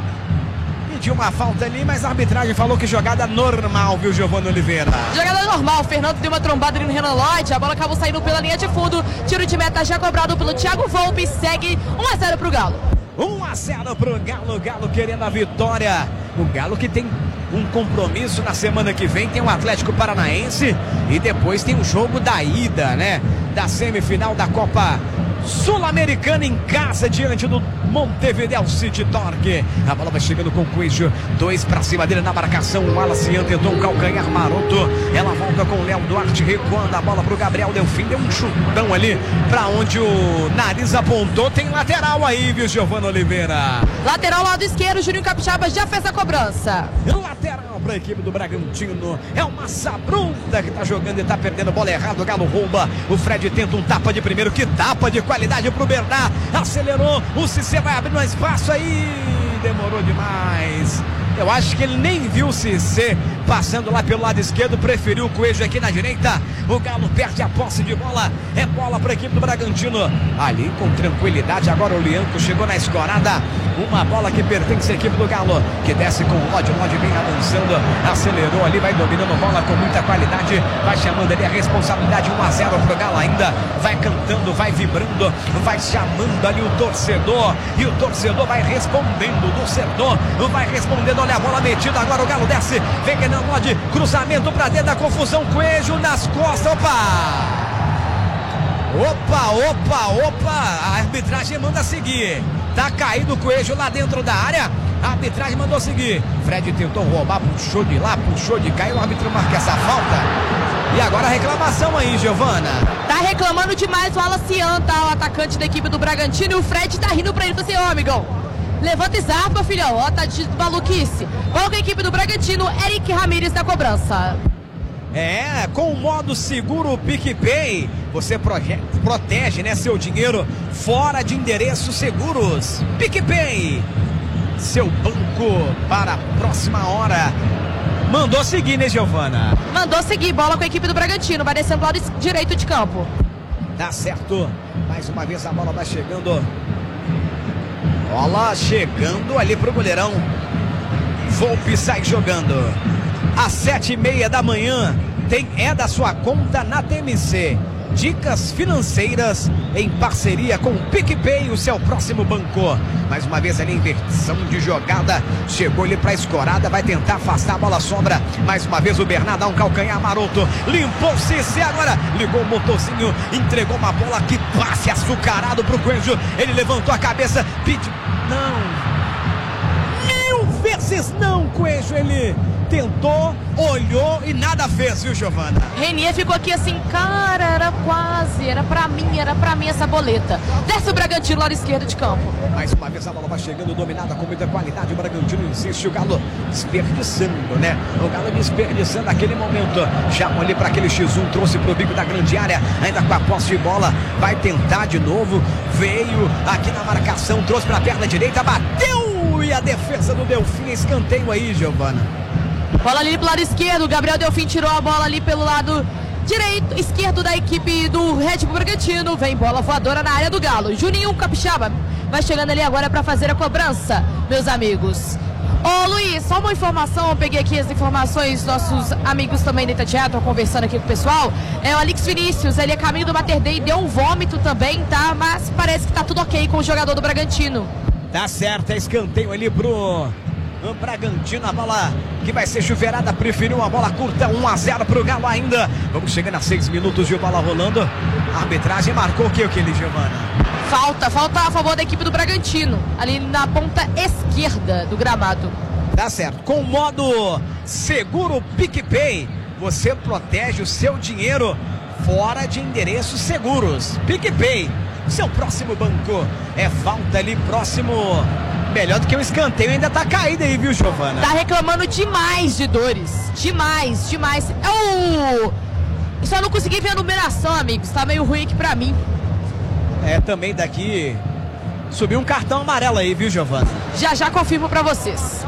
Pediu uma falta ali, mas a arbitragem falou que jogada normal, viu, Giovanni Oliveira? Jogada normal, o Fernando deu uma trombada ali no Renan Lodge, a bola acabou saindo pela linha de fundo, tiro de meta já cobrado pelo Thiago Volpe, segue 1-0 pro Galo. 1-0 pro Galo, Galo querendo a vitória. O Galo que tem um compromisso na semana que vem, tem o Atlético Paranaense e depois tem o jogo da ida, né, da semifinal da Copa Sul-Americana em casa, diante do Montevideo City Torque. A bola vai chegando com o Coelho, 2 pra cima dele na marcação. O Alacian tentou um calcanhar maroto. Ela volta com o Léo Duarte recuando a bola pro Gabriel Delfim. Deu um chutão ali pra onde o nariz apontou. Tem lateral aí, viu, Giovanni Oliveira? Lateral lado esquerdo, Juninho Capixaba já fez a cobrança. Lateral para a equipe do Bragantino. É uma Sabrunda que tá jogando e tá perdendo bola errada. O Galo rouba. O Fred tenta um tapa de primeiro. Que tapa de qualidade pro Bernard. Acelerou. O Cissé vai abrindo um espaço aí. Demorou demais. Eu acho que ele nem viu o Cissé passando lá pelo lado esquerdo. Preferiu o Coelho aqui na direita. O Galo perde a posse de bola. É bola para a equipe do Bragantino. Ali com tranquilidade. Agora o Lianco chegou na escorada. Uma bola que pertence à equipe do Galo, que desce com o Lodge. Lodge vem avançando. Acelerou ali. Vai dominando bola com muita qualidade. Vai chamando ali a responsabilidade. 1-0 pro Galo ainda. Vai cantando, vai vibrando. Vai chamando ali o torcedor. E o torcedor vai respondendo. O torcedor vai respondendo. Olha a bola metida. Agora o Galo desce. Vem Renan Lodge. Cruzamento pra dentro da confusão. Coelho nas costas. Opa. A arbitragem manda seguir. Tá caído o Coelho lá dentro da área. A arbitragem mandou seguir. Fred tentou roubar, puxou de lá, puxou de cá. E o árbitro marca essa falta. E agora a reclamação aí, Giovana. Tá reclamando demais o Alacian, tá? O atacante da equipe do Bragantino. E o Fred tá rindo pra ele. Assim, ó, amigão, levanta e zarpa, filhão. Ó, tá de maluquice. Qual que é a equipe do Bragantino? Eric Ramírez na cobrança. É, com o modo seguro PicPay, você protege, né, seu dinheiro fora de endereços seguros. PicPay, seu banco para a próxima hora. Mandou seguir, né, Giovana? Mandou seguir, bola com a equipe do Bragantino, vai descendo do lado direito de campo. Tá certo, mais uma vez a bola vai chegando. Bola chegando ali pro goleirão. Volpe sai jogando. Às 7h30 da manhã, é da sua conta na TMC. Dicas financeiras em parceria com o PicPay, o seu próximo banco. Mais uma vez ali, inversão de jogada. Chegou ali pra escorada, vai tentar afastar a bola sombra. Mais uma vez o Bernard dá um calcanhar maroto. Limpou o Cissé agora. Ligou o motorzinho, entregou uma bola que passe açucarado pro Coelho. Ele levantou a cabeça, pediu. Não. 1000 vezes não, Coelho. Ele tentou, olhou e nada fez, viu, Giovana? Renier ficou aqui assim, cara, era quase, era pra mim essa boleta. Desce o Bragantino, lado esquerdo de campo. Mais uma vez a bola vai chegando, dominada com muita qualidade. O Bragantino insiste, o Galo desperdiçando, né? O Galo desperdiçando aquele momento. Chamou ali para aquele X1, trouxe pro bico da grande área, ainda com a posse de bola. Vai tentar de novo, veio aqui na marcação, trouxe pra perna direita, bateu! E a defesa do Delfim, escanteio aí, Giovana. Bola ali pro lado esquerdo, o Gabriel Delfim tirou a bola ali pelo lado esquerdo da equipe do Red Bull Bragantino. Vem bola voadora na área do Galo. Juninho Capixaba vai chegando ali agora para fazer a cobrança, meus amigos. Ô Luiz, só uma informação, eu peguei aqui as informações, nossos amigos também da Itatiaia, estão conversando aqui com o pessoal. É o Alex Vinícius, ele é caminho do Mater Dei, deu um vômito também, tá? Mas parece que tá tudo ok com o jogador do Bragantino. Tá certo, é escanteio ali pro Bragantino, a bola que vai ser chuveirada, preferiu uma bola curta, 1-0 pro Galo ainda. Vamos chegando a 6 minutos de bola rolando. A arbitragem marcou o que ele, Giovana? Falta a favor da equipe do Bragantino, ali na ponta esquerda do gramado. Tá certo, com o modo seguro PicPay, você protege o seu dinheiro fora de endereços seguros. PicPay, seu próximo banco. É falta ali próximo. Melhor do que um escanteio, ainda tá caído aí, viu, Giovana? Tá reclamando demais de dores. Demais. Só não consegui ver a numeração, amigos. Tá meio ruim aqui pra mim. Também daqui subiu um cartão amarelo aí, viu, Giovana? Já confirmo pra vocês.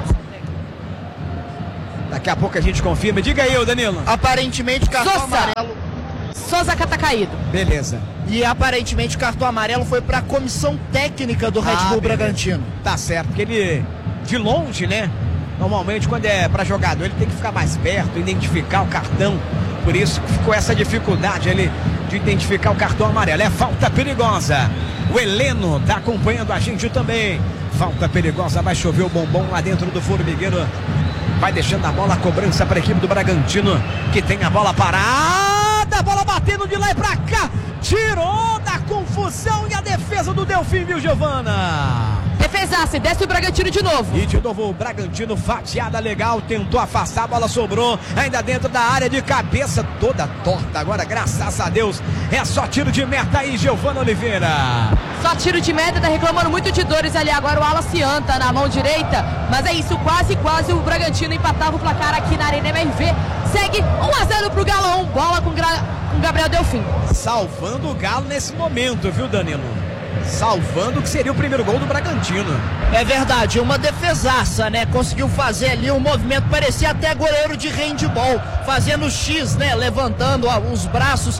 Daqui a pouco a gente confirma. Diga aí, Danilo. Aparentemente, cartão amarelo. Souza tá caído. Beleza. E aparentemente o cartão amarelo foi para a comissão técnica do Red Bull Bragantino. Tá certo, porque ele, de longe, né? Normalmente quando é para jogador ele tem que ficar mais perto, identificar o cartão. Por isso ficou essa dificuldade ali de identificar o cartão amarelo. É falta perigosa. O Heleno tá acompanhando a gente também. Falta perigosa, vai chover o bombom lá dentro do formigueiro. Vai deixando a bola, a cobrança para a equipe do Bragantino, que tem a bola parada, a bola batendo de lá e pra cá, tirou da confusão e a defesa do Delfim, viu, Giovana? Defesaça, desce o Bragantino de novo. E de novo o Bragantino, fatiada legal, tentou afastar, a bola sobrou, ainda dentro da área, de cabeça toda torta. Agora, graças a Deus, é só tiro de meta aí, Giovana Oliveira. Só tiro de meta, tá reclamando muito de dores ali. Agora o Alacian tá na mão direita, mas é isso, quase o Bragantino empatava o placar aqui na Arena MRV. Segue 1-0 pro Galão, bola com Gabriel Delfim. Salvando o Galo nesse momento, viu, Danilo? Salvando o que seria o primeiro gol do Bragantino. É verdade, uma defesaça, né? Conseguiu fazer ali um movimento, parecia até goleiro de handball, fazendo X, né? Levantando os braços.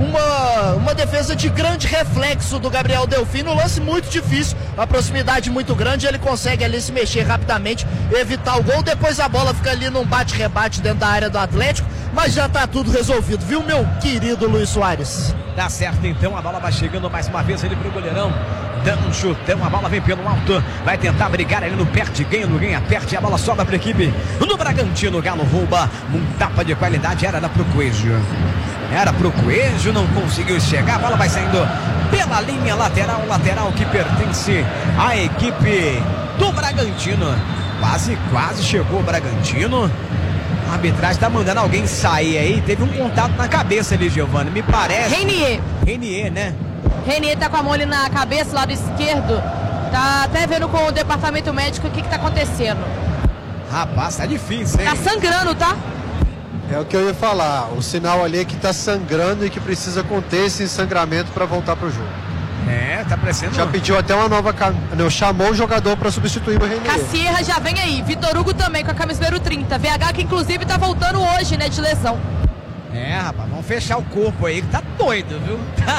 Uma defesa de grande reflexo do Gabriel Delfim, no lance muito difícil, a proximidade muito grande, ele consegue ali se mexer rapidamente, evitar o gol, depois a bola fica ali num bate-rebate dentro da área do Atlético, mas já tá tudo resolvido, viu, meu querido Luiz Soares? Tá certo, então, a bola vai chegando mais uma vez ali pro goleirão, dando um chutão, a bola vem pelo alto, vai tentar brigar ali no perde-ganha, no ganha-perde, a bola sobra pra equipe do Bragantino. O Galo rouba, um tapa de qualidade, era pro Coelho. Era pro Coelho, não conseguiu chegar, a bola vai saindo pela linha lateral que pertence à equipe do Bragantino. Quase chegou o Bragantino. A arbitragem tá mandando alguém sair aí, teve um contato na cabeça ali, Giovana, me parece. Renier, né? Renier tá com a mão ali na cabeça, lado esquerdo. Tá até vendo com o departamento médico o que tá acontecendo. Rapaz, tá difícil, hein? Tá sangrando, tá? É o que eu ia falar, o sinal ali é que tá sangrando e que precisa conter esse sangramento para voltar pro jogo. Tá parecendo. Já pediu até uma nova chamou o jogador para substituir o Renier. Cassierra já vem aí, Vitor Hugo também com a camisa número 30, VH que inclusive tá voltando hoje, né, de lesão. Rapaz, vamos fechar o corpo aí que tá doido, viu?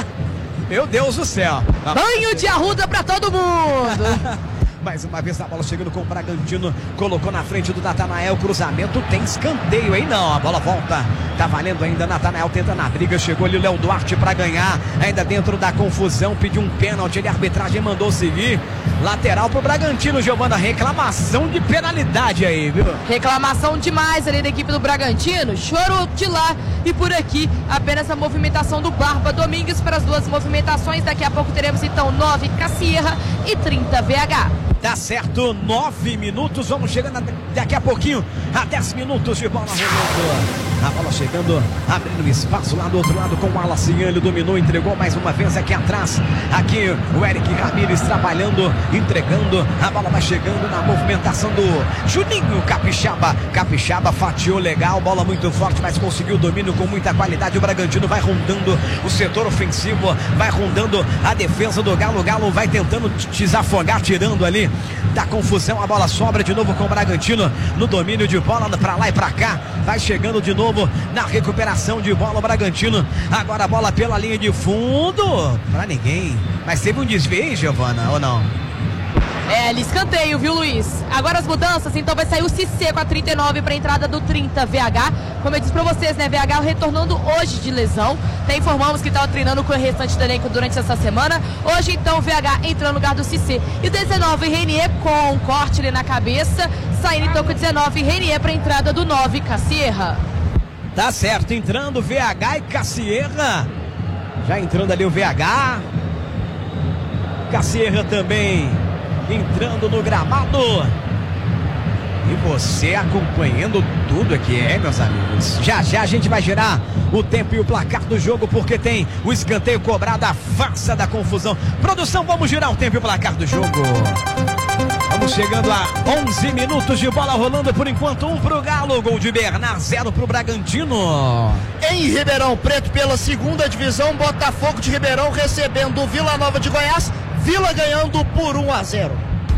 Meu Deus do céu. Banho de arruda pra todo mundo. Mais uma vez a bola chegando com o Bragantino, colocou na frente do Natanael, cruzamento, tem escanteio aí não, a bola volta, tá valendo ainda, Natanael tenta na briga, chegou ali o Léo Duarte pra ganhar, ainda dentro da confusão, pediu um pênalti, a arbitragem mandou seguir, lateral pro Bragantino, Giovana, reclamação de penalidade aí, viu? Reclamação demais ali da equipe do Bragantino, choro de lá e por aqui, apenas a movimentação do Barba Domingues para as duas movimentações, daqui a pouco teremos então 9 Cassierra e 30 VH. Tá certo, 9 minutos, vamos chegando daqui a pouquinho a 10 minutos de bola rolando. A bola chegando, abrindo espaço lá do outro lado com o Alacian, ele dominou, entregou mais uma vez aqui atrás. Aqui o Eric Ramírez trabalhando, entregando, a bola vai chegando na movimentação do Juninho Capixaba. Capixaba fatiou legal, bola muito forte, mas conseguiu o domínio com muita qualidade. O Bragantino vai rondando o setor ofensivo, vai rondando a defesa do Galo. O Galo vai tentando desafogar, tirando ali da confusão, a bola sobra de novo com o Bragantino no domínio de bola pra lá e pra cá, vai chegando de novo na recuperação de bola o Bragantino, agora a bola pela linha de fundo, pra ninguém, mas teve um desvio, Giovana, ou não? Ali escanteio, viu, Luiz? Agora as mudanças, então vai sair o Cissé com a 39 para a entrada do 30 VH. Como eu disse para vocês, né, VH retornando hoje de lesão. Até informamos que estava treinando com o restante do elenco durante essa semana. Hoje, então, VH entrando no lugar do Cissé. E o 19, Renier com um corte ali na cabeça. Saindo então com o 19, Renier para a entrada do 9, Cassierra. Tá certo, entrando VH e Cassierra. Já entrando ali o VH. Cassierra também entrando no gramado. E você acompanhando tudo aqui, meus amigos. Já já a gente vai girar o tempo e o placar do jogo, porque tem o escanteio cobrado, a farsa da confusão. Produção, vamos girar o tempo e o placar do jogo. Vamos chegando a 11 minutos de bola rolando por enquanto. 1 pro Galo, gol de Bernard, 0 pro Bragantino. Em Ribeirão Preto, pela segunda divisão, Botafogo de Ribeirão recebendo o Vila Nova de Goiás. Vila ganhando por 1-0.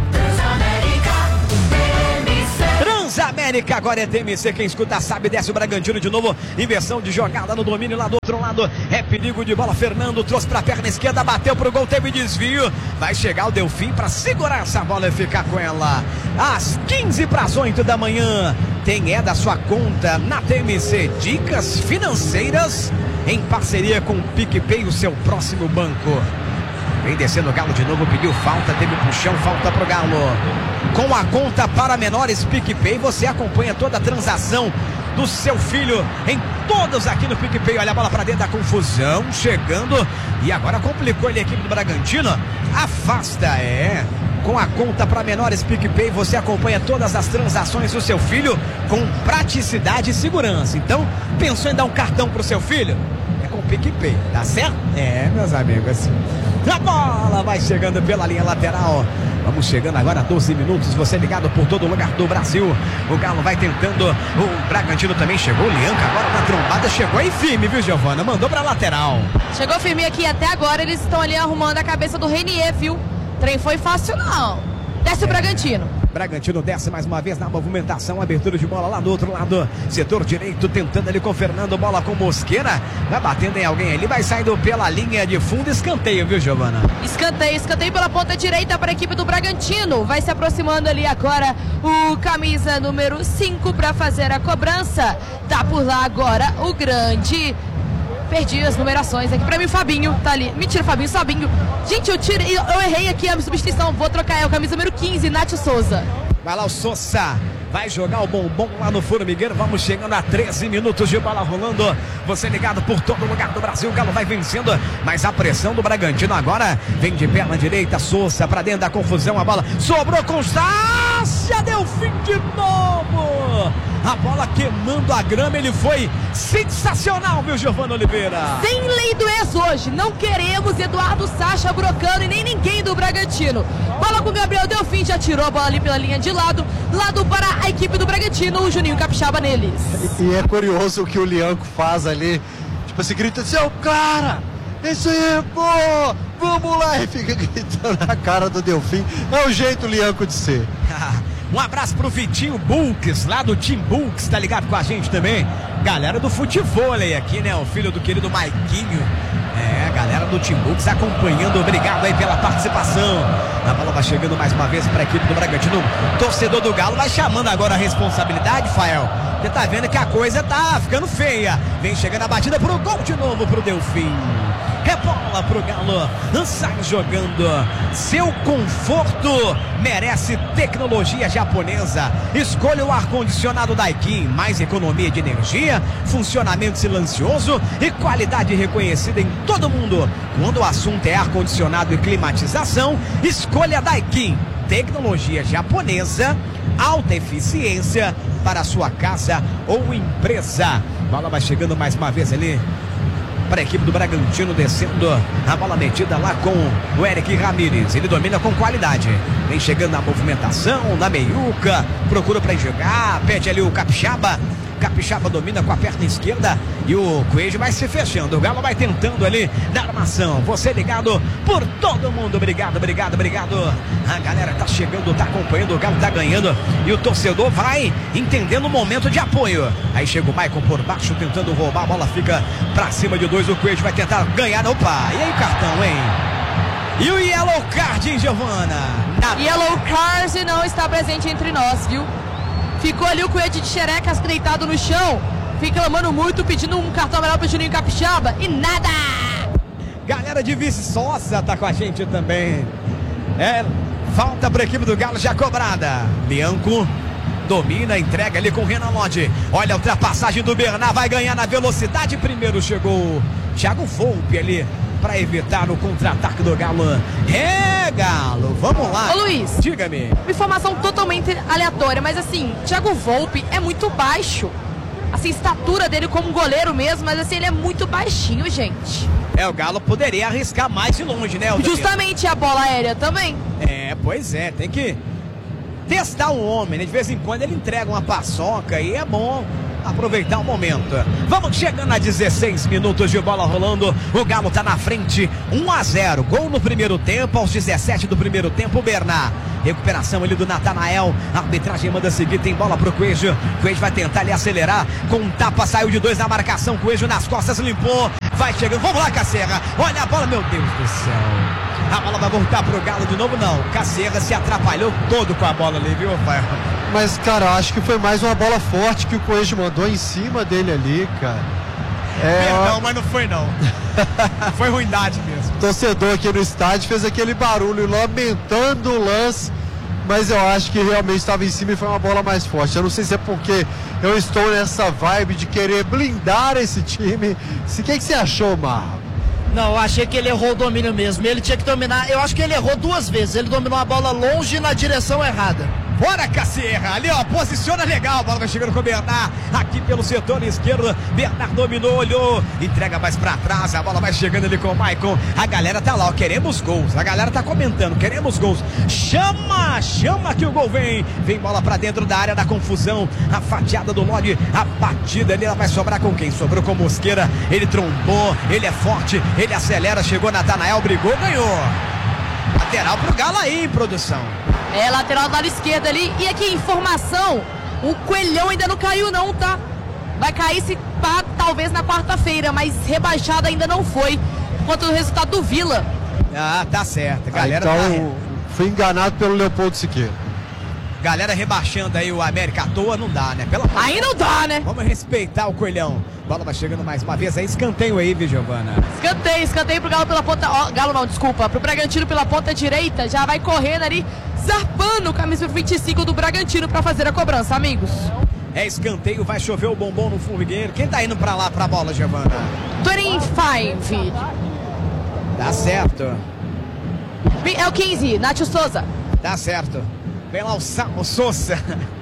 Transamérica, agora é TMC, quem escuta sabe, desce o Bragantino de novo, inversão de jogada no domínio lá do outro lado, é perigo de bola, Fernando trouxe pra perna esquerda, bateu pro gol, teve desvio, vai chegar o Delfim pra segurar essa bola e ficar com ela. Às 15:08 da manhã, tem da sua conta na TMC, dicas financeiras em parceria com o PicPay, o seu próximo banco. Vem descendo o Galo de novo, pediu falta, teve puxão, falta pro Galo. Com a conta para menores PicPay, você acompanha toda a transação do seu filho em todos aqui no PicPay. Olha a bola para dentro da confusão, chegando, e agora complicou ele, a equipe do Bragantino. Afasta, com a conta para menores PicPay, você acompanha todas as transações do seu filho com praticidade e segurança. Então, pensou em dar um cartão pro seu filho? É com o PicPay, tá certo? Meus amigos. A bola vai chegando pela linha lateral. Vamos chegando agora a 12 minutos. Você ligado por todo lugar do Brasil. O Galo vai tentando. O Bragantino também chegou. O Lianca agora na trombada. Chegou aí firme, viu, Giovana? Mandou pra lateral. Chegou firme aqui até agora. Eles estão ali arrumando a cabeça do Renier, viu? O trem foi fácil, não. Desce o Bragantino. Bragantino desce mais uma vez na movimentação, abertura de bola lá do outro lado, setor direito, tentando ali com o Fernando, bola com Mosqueira, vai batendo em alguém ali, vai saindo pela linha de fundo, escanteio, viu, Giovana? Escanteio pela ponta direita para a equipe do Bragantino, vai se aproximando ali agora o camisa número 5 para fazer a cobrança, tá por lá agora o grande... Perdi as numerações aqui. Pra mim, o Fabinho tá ali. Mentira, Fabinho, Sabinho. Gente, eu errei aqui a substituição. Vou trocar o camisa número 15, Nath Souza. Vai lá o Souza. Vai jogar o bombom lá no Formigueiro. Vamos chegando a 13 minutos de bola rolando. Você ligado por todo lugar do Brasil. O Galo vai vencendo. Mas a pressão do Bragantino agora vem de perna direita. Souza pra dentro da confusão. A bola sobrou com Constância. Deu fim de novo. A bola queimando a grama. Ele foi sensacional, viu, Giovana Oliveira? Sem lei do ex hoje. Não queremos Eduardo Sacha Brocano e nem ninguém do Bragantino. Bola com o Gabriel Delfim. Já tirou a bola ali pela linha de lado. Lado para a equipe do Bragantino, o Juninho Capixaba neles. E é curioso o que o Lianco faz ali. Tipo assim, grita assim, o cara! Isso aí, pô! Vamos lá! E fica gritando na cara do Delfim. É o jeito Lianco de ser. Um abraço pro Vitinho Bulks, lá do Team Bulks, tá ligado com a gente também. Galera do futevôlei aqui, né? O filho do querido Maiquinho. Galera do Team Bulks acompanhando. Obrigado aí pela participação. A bola vai chegando mais uma vez para a equipe do Bragantino. Torcedor do Galo vai chamando agora a responsabilidade, Fael. Você tá vendo que a coisa tá ficando feia. Vem chegando a batida pro gol de novo pro Delfim. Rebola pro Galo, sai jogando. Seu conforto merece tecnologia japonesa. Escolha o ar-condicionado Daikin. Mais economia de energia, funcionamento silencioso e qualidade reconhecida em todo mundo. Quando o assunto é ar-condicionado e climatização, escolha Daikin. Tecnologia japonesa, alta eficiência para a sua casa ou empresa. Bola vai chegando mais uma vez ali para a equipe do Bragantino, descendo a bola metida lá com o Eric Ramírez. Ele domina com qualidade. Vem chegando na movimentação, na meiuca, procura para jogar, pede ali o Capixaba. Capixaba domina com a perna esquerda e o Coelho vai se fechando. O Galo vai tentando ali na armação. Você ligado por todo mundo. Obrigado. A galera tá chegando, tá acompanhando. O Galo tá ganhando e o torcedor vai entendendo o momento de apoio. Aí chega o Maicon por baixo tentando roubar. A bola fica pra cima de 2. O Coelho vai tentar ganhar. Opa! E aí, cartão, hein? E o Yellow Card, hein, Giovana? Yellow Card não está presente entre nós, viu? Ficou ali o Coelho de xerecas deitado no chão, fica clamando muito, pedindo um cartão amarelo pro Juninho Capixaba e nada! Galera de Viçosa tá com a gente também. Falta pra equipe do Galo já cobrada. Lianco domina, entrega ali com o Renan Lodge. Olha a ultrapassagem do Bernard, vai ganhar na velocidade. Primeiro chegou Thiago Volpe ali para evitar o contra-ataque do Galo. É, Galo, vamos lá. Ô Luiz, diga-me. Informação totalmente aleatória, mas assim, Thiago Volpe é muito baixo. Assim, estatura dele como goleiro mesmo, mas assim, ele é muito baixinho, gente. O Galo poderia arriscar mais de longe, né? Justamente a bola aérea também. Pois é, tem que testar o homem, né? De vez em quando ele entrega uma paçoca e é bom aproveitar o momento. Vamos chegando a 16 minutos de bola rolando. O Galo tá na frente, 1-0. Gol no primeiro tempo, aos 17 do primeiro tempo, o Bernard. Recuperação ali do Natanael. A arbitragem manda seguir, tem bola pro Coelho. Coelho vai tentar ali acelerar. Com um tapa, saiu de 2 na marcação. Coelho nas costas, limpou. Vai chegando. Vamos lá, Cacerra. Olha a bola, meu Deus do céu. A bola vai voltar pro Galo de novo, não. Cacerra se atrapalhou todo com a bola ali, viu, pai? Mas, cara, acho que foi mais uma bola forte que o Coelho mandou em cima dele ali, cara. Perdão, mas não foi não. Foi ruindade mesmo. O torcedor aqui no estádio fez aquele barulho lamentando o lance, mas eu acho que realmente estava em cima e foi uma bola mais forte. Eu não sei se é porque eu estou nessa vibe de querer blindar esse time. O que você achou, Marra? Não, eu achei que ele errou o domínio mesmo. Ele tinha que dominar. Eu acho que ele errou 2 vezes. Ele dominou a bola longe na direção errada. Bora, Cacerra, ali ó, posiciona legal, a bola vai chegando com o Bernard, aqui pelo setor esquerdo, Bernard dominou, olhou, entrega mais pra trás, a bola vai chegando ali com o Maicon, a galera tá lá, ó, queremos gols, a galera tá comentando, queremos gols, chama que o gol vem bola pra dentro da área da confusão, a fatiada do Lodge, a batida ali, ela vai sobrar com quem? Sobrou com Mosqueira, ele trombou, ele é forte, ele acelera, chegou Natanael, brigou, ganhou. Lateral pro Galo aí, produção. Lateral do lado esquerdo ali. E aqui, informação: o Coelhão ainda não caiu, não, tá? Vai cair se pá, talvez na quarta-feira, mas rebaixado ainda não foi, por conta do resultado do Vila. Tá certo. Galera, então, fui enganado pelo Leopoldo Siqueira. Galera rebaixando aí o América à toa, não dá, né? Aí não dá, né? Vamos respeitar o Coelhão. Bola vai chegando mais uma vez aí, escanteio aí, viu, Giovana? Escanteio pro Galo pela ponta. Galo não, desculpa. Pro Bragantino pela ponta direita. Já vai correndo ali, zarpando o camisa 25 do Bragantino pra fazer a cobrança, amigos. Escanteio, vai chover o bombom no formigueiro. Quem tá indo pra lá pra bola, Giovana? 25. Tá certo. É o 15, Nátio Souza. Tá certo. Vem lá o Souza.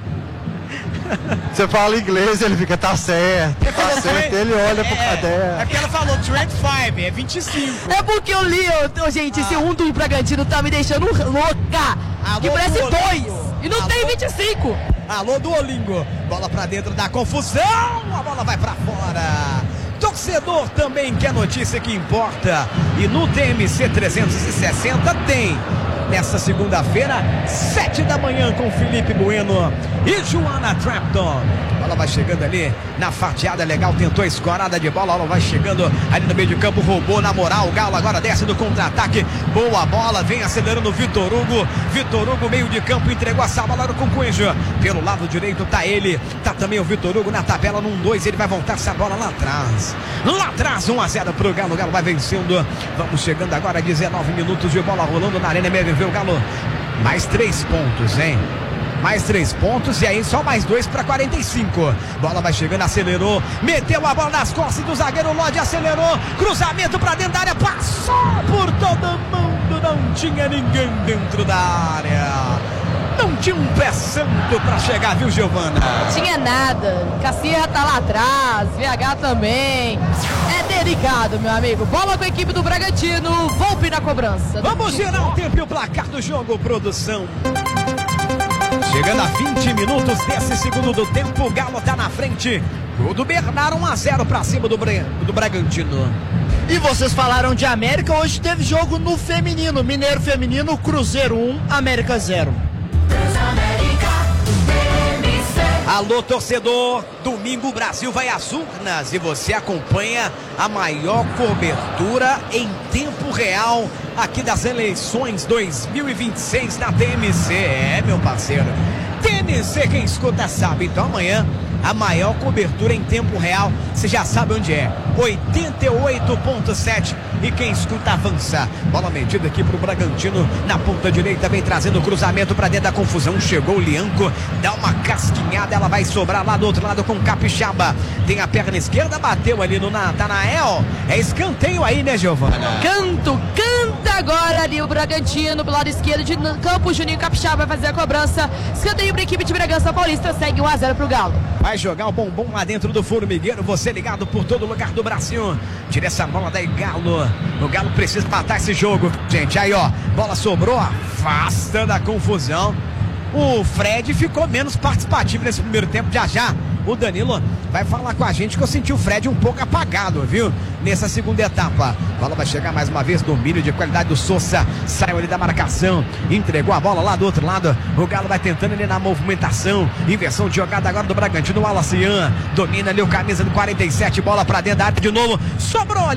Você fala inglês, ele fica, tá certo, ele olha pro caderno. É porque ela falou 25, é 25. É porque eu li, gente, esse 1 do Bragantino tá me deixando louca. Alô, que parece 2 e não Alô, tem 25. Alô, Duolingo. Bola pra dentro da confusão, a bola vai pra fora. Torcedor também quer notícia que importa. E no TMC 360 tem. Nessa segunda-feira, 7 da manhã, com Felipe Bueno e Joana Trapton. A bola vai chegando ali na fatiada legal, tentou a escorada de bola, a bola vai chegando ali no meio de campo, roubou na moral, o Galo agora desce do contra-ataque, boa bola, vem acelerando o Vitor Hugo, meio de campo, entregou essa bola com o Coelho, pelo lado direito tá ele, tá também o Vitor Hugo na tabela, num 2, ele vai voltar essa bola lá atrás, 1-0 pro Galo, o Galo vai vencendo, vamos chegando agora a 19 minutos de bola rolando na Arena MRV, o Galo, mais 3 pontos, hein? Mais 3 pontos e aí só mais 2 para 45. Bola vai chegando, acelerou, meteu a bola nas costas do zagueiro Lodge, acelerou, cruzamento para dentro da área, passou por todo mundo, não tinha ninguém dentro da área. Não tinha um pé santo para chegar, viu, Giovana? Tinha nada. Cacerra tá lá atrás, VH também. É delicado, meu amigo. Bola com a equipe do Bragantino, Volpe na cobrança. Vamos girar o tempo e o placar do jogo, produção. Chegando a 20 minutos desse segundo do tempo, o Galo tá na frente. Gol do Bernard, 1-0 pra cima do Bragantino. E vocês falaram de América, hoje teve jogo no feminino. Mineiro feminino, Cruzeiro 1, América 0. Alô, torcedor, domingo o Brasil vai às urnas e você acompanha a maior cobertura em tempo real aqui das eleições 2026 na TMC. Meu parceiro, TMC, quem escuta sabe. Então amanhã a maior cobertura em tempo real. Você já sabe onde é. 88.7. E quem escuta avança. Bola metida aqui pro Bragantino na ponta direita, vem trazendo o cruzamento para dentro da confusão. Chegou o Lianco, dá uma casquinhada, ela vai sobrar lá do outro lado com o Capixaba. Tem a perna esquerda, bateu ali no Natanael. É escanteio aí, né, Giovana? Canta agora ali o Bragantino pro lado esquerdo de campo. Juninho Capixaba vai fazer a cobrança. Escanteio para a equipe de Bragança Paulista. Segue 1-0 pro Galo. Vai jogar o bombom lá dentro do formigueiro. Você ligado por todo lugar do Brasil. Tira essa bola daí, Galo. O Galo precisa matar esse jogo, gente. Aí, ó, bola sobrou, afasta da confusão. O Fred ficou menos participativo nesse primeiro tempo. Já o Danilo vai falar com a gente que eu senti o Fred um pouco apagado, viu? Nessa segunda etapa. A bola vai chegar mais uma vez, domínio de qualidade do Sousa. Saiu ali da marcação, entregou a bola lá do outro lado. O Galo vai tentando ali na movimentação. Inversão de jogada agora do Bragantino. O Alacian domina ali o camisa do 47. Bola pra dentro da área de novo. Sobrou ali.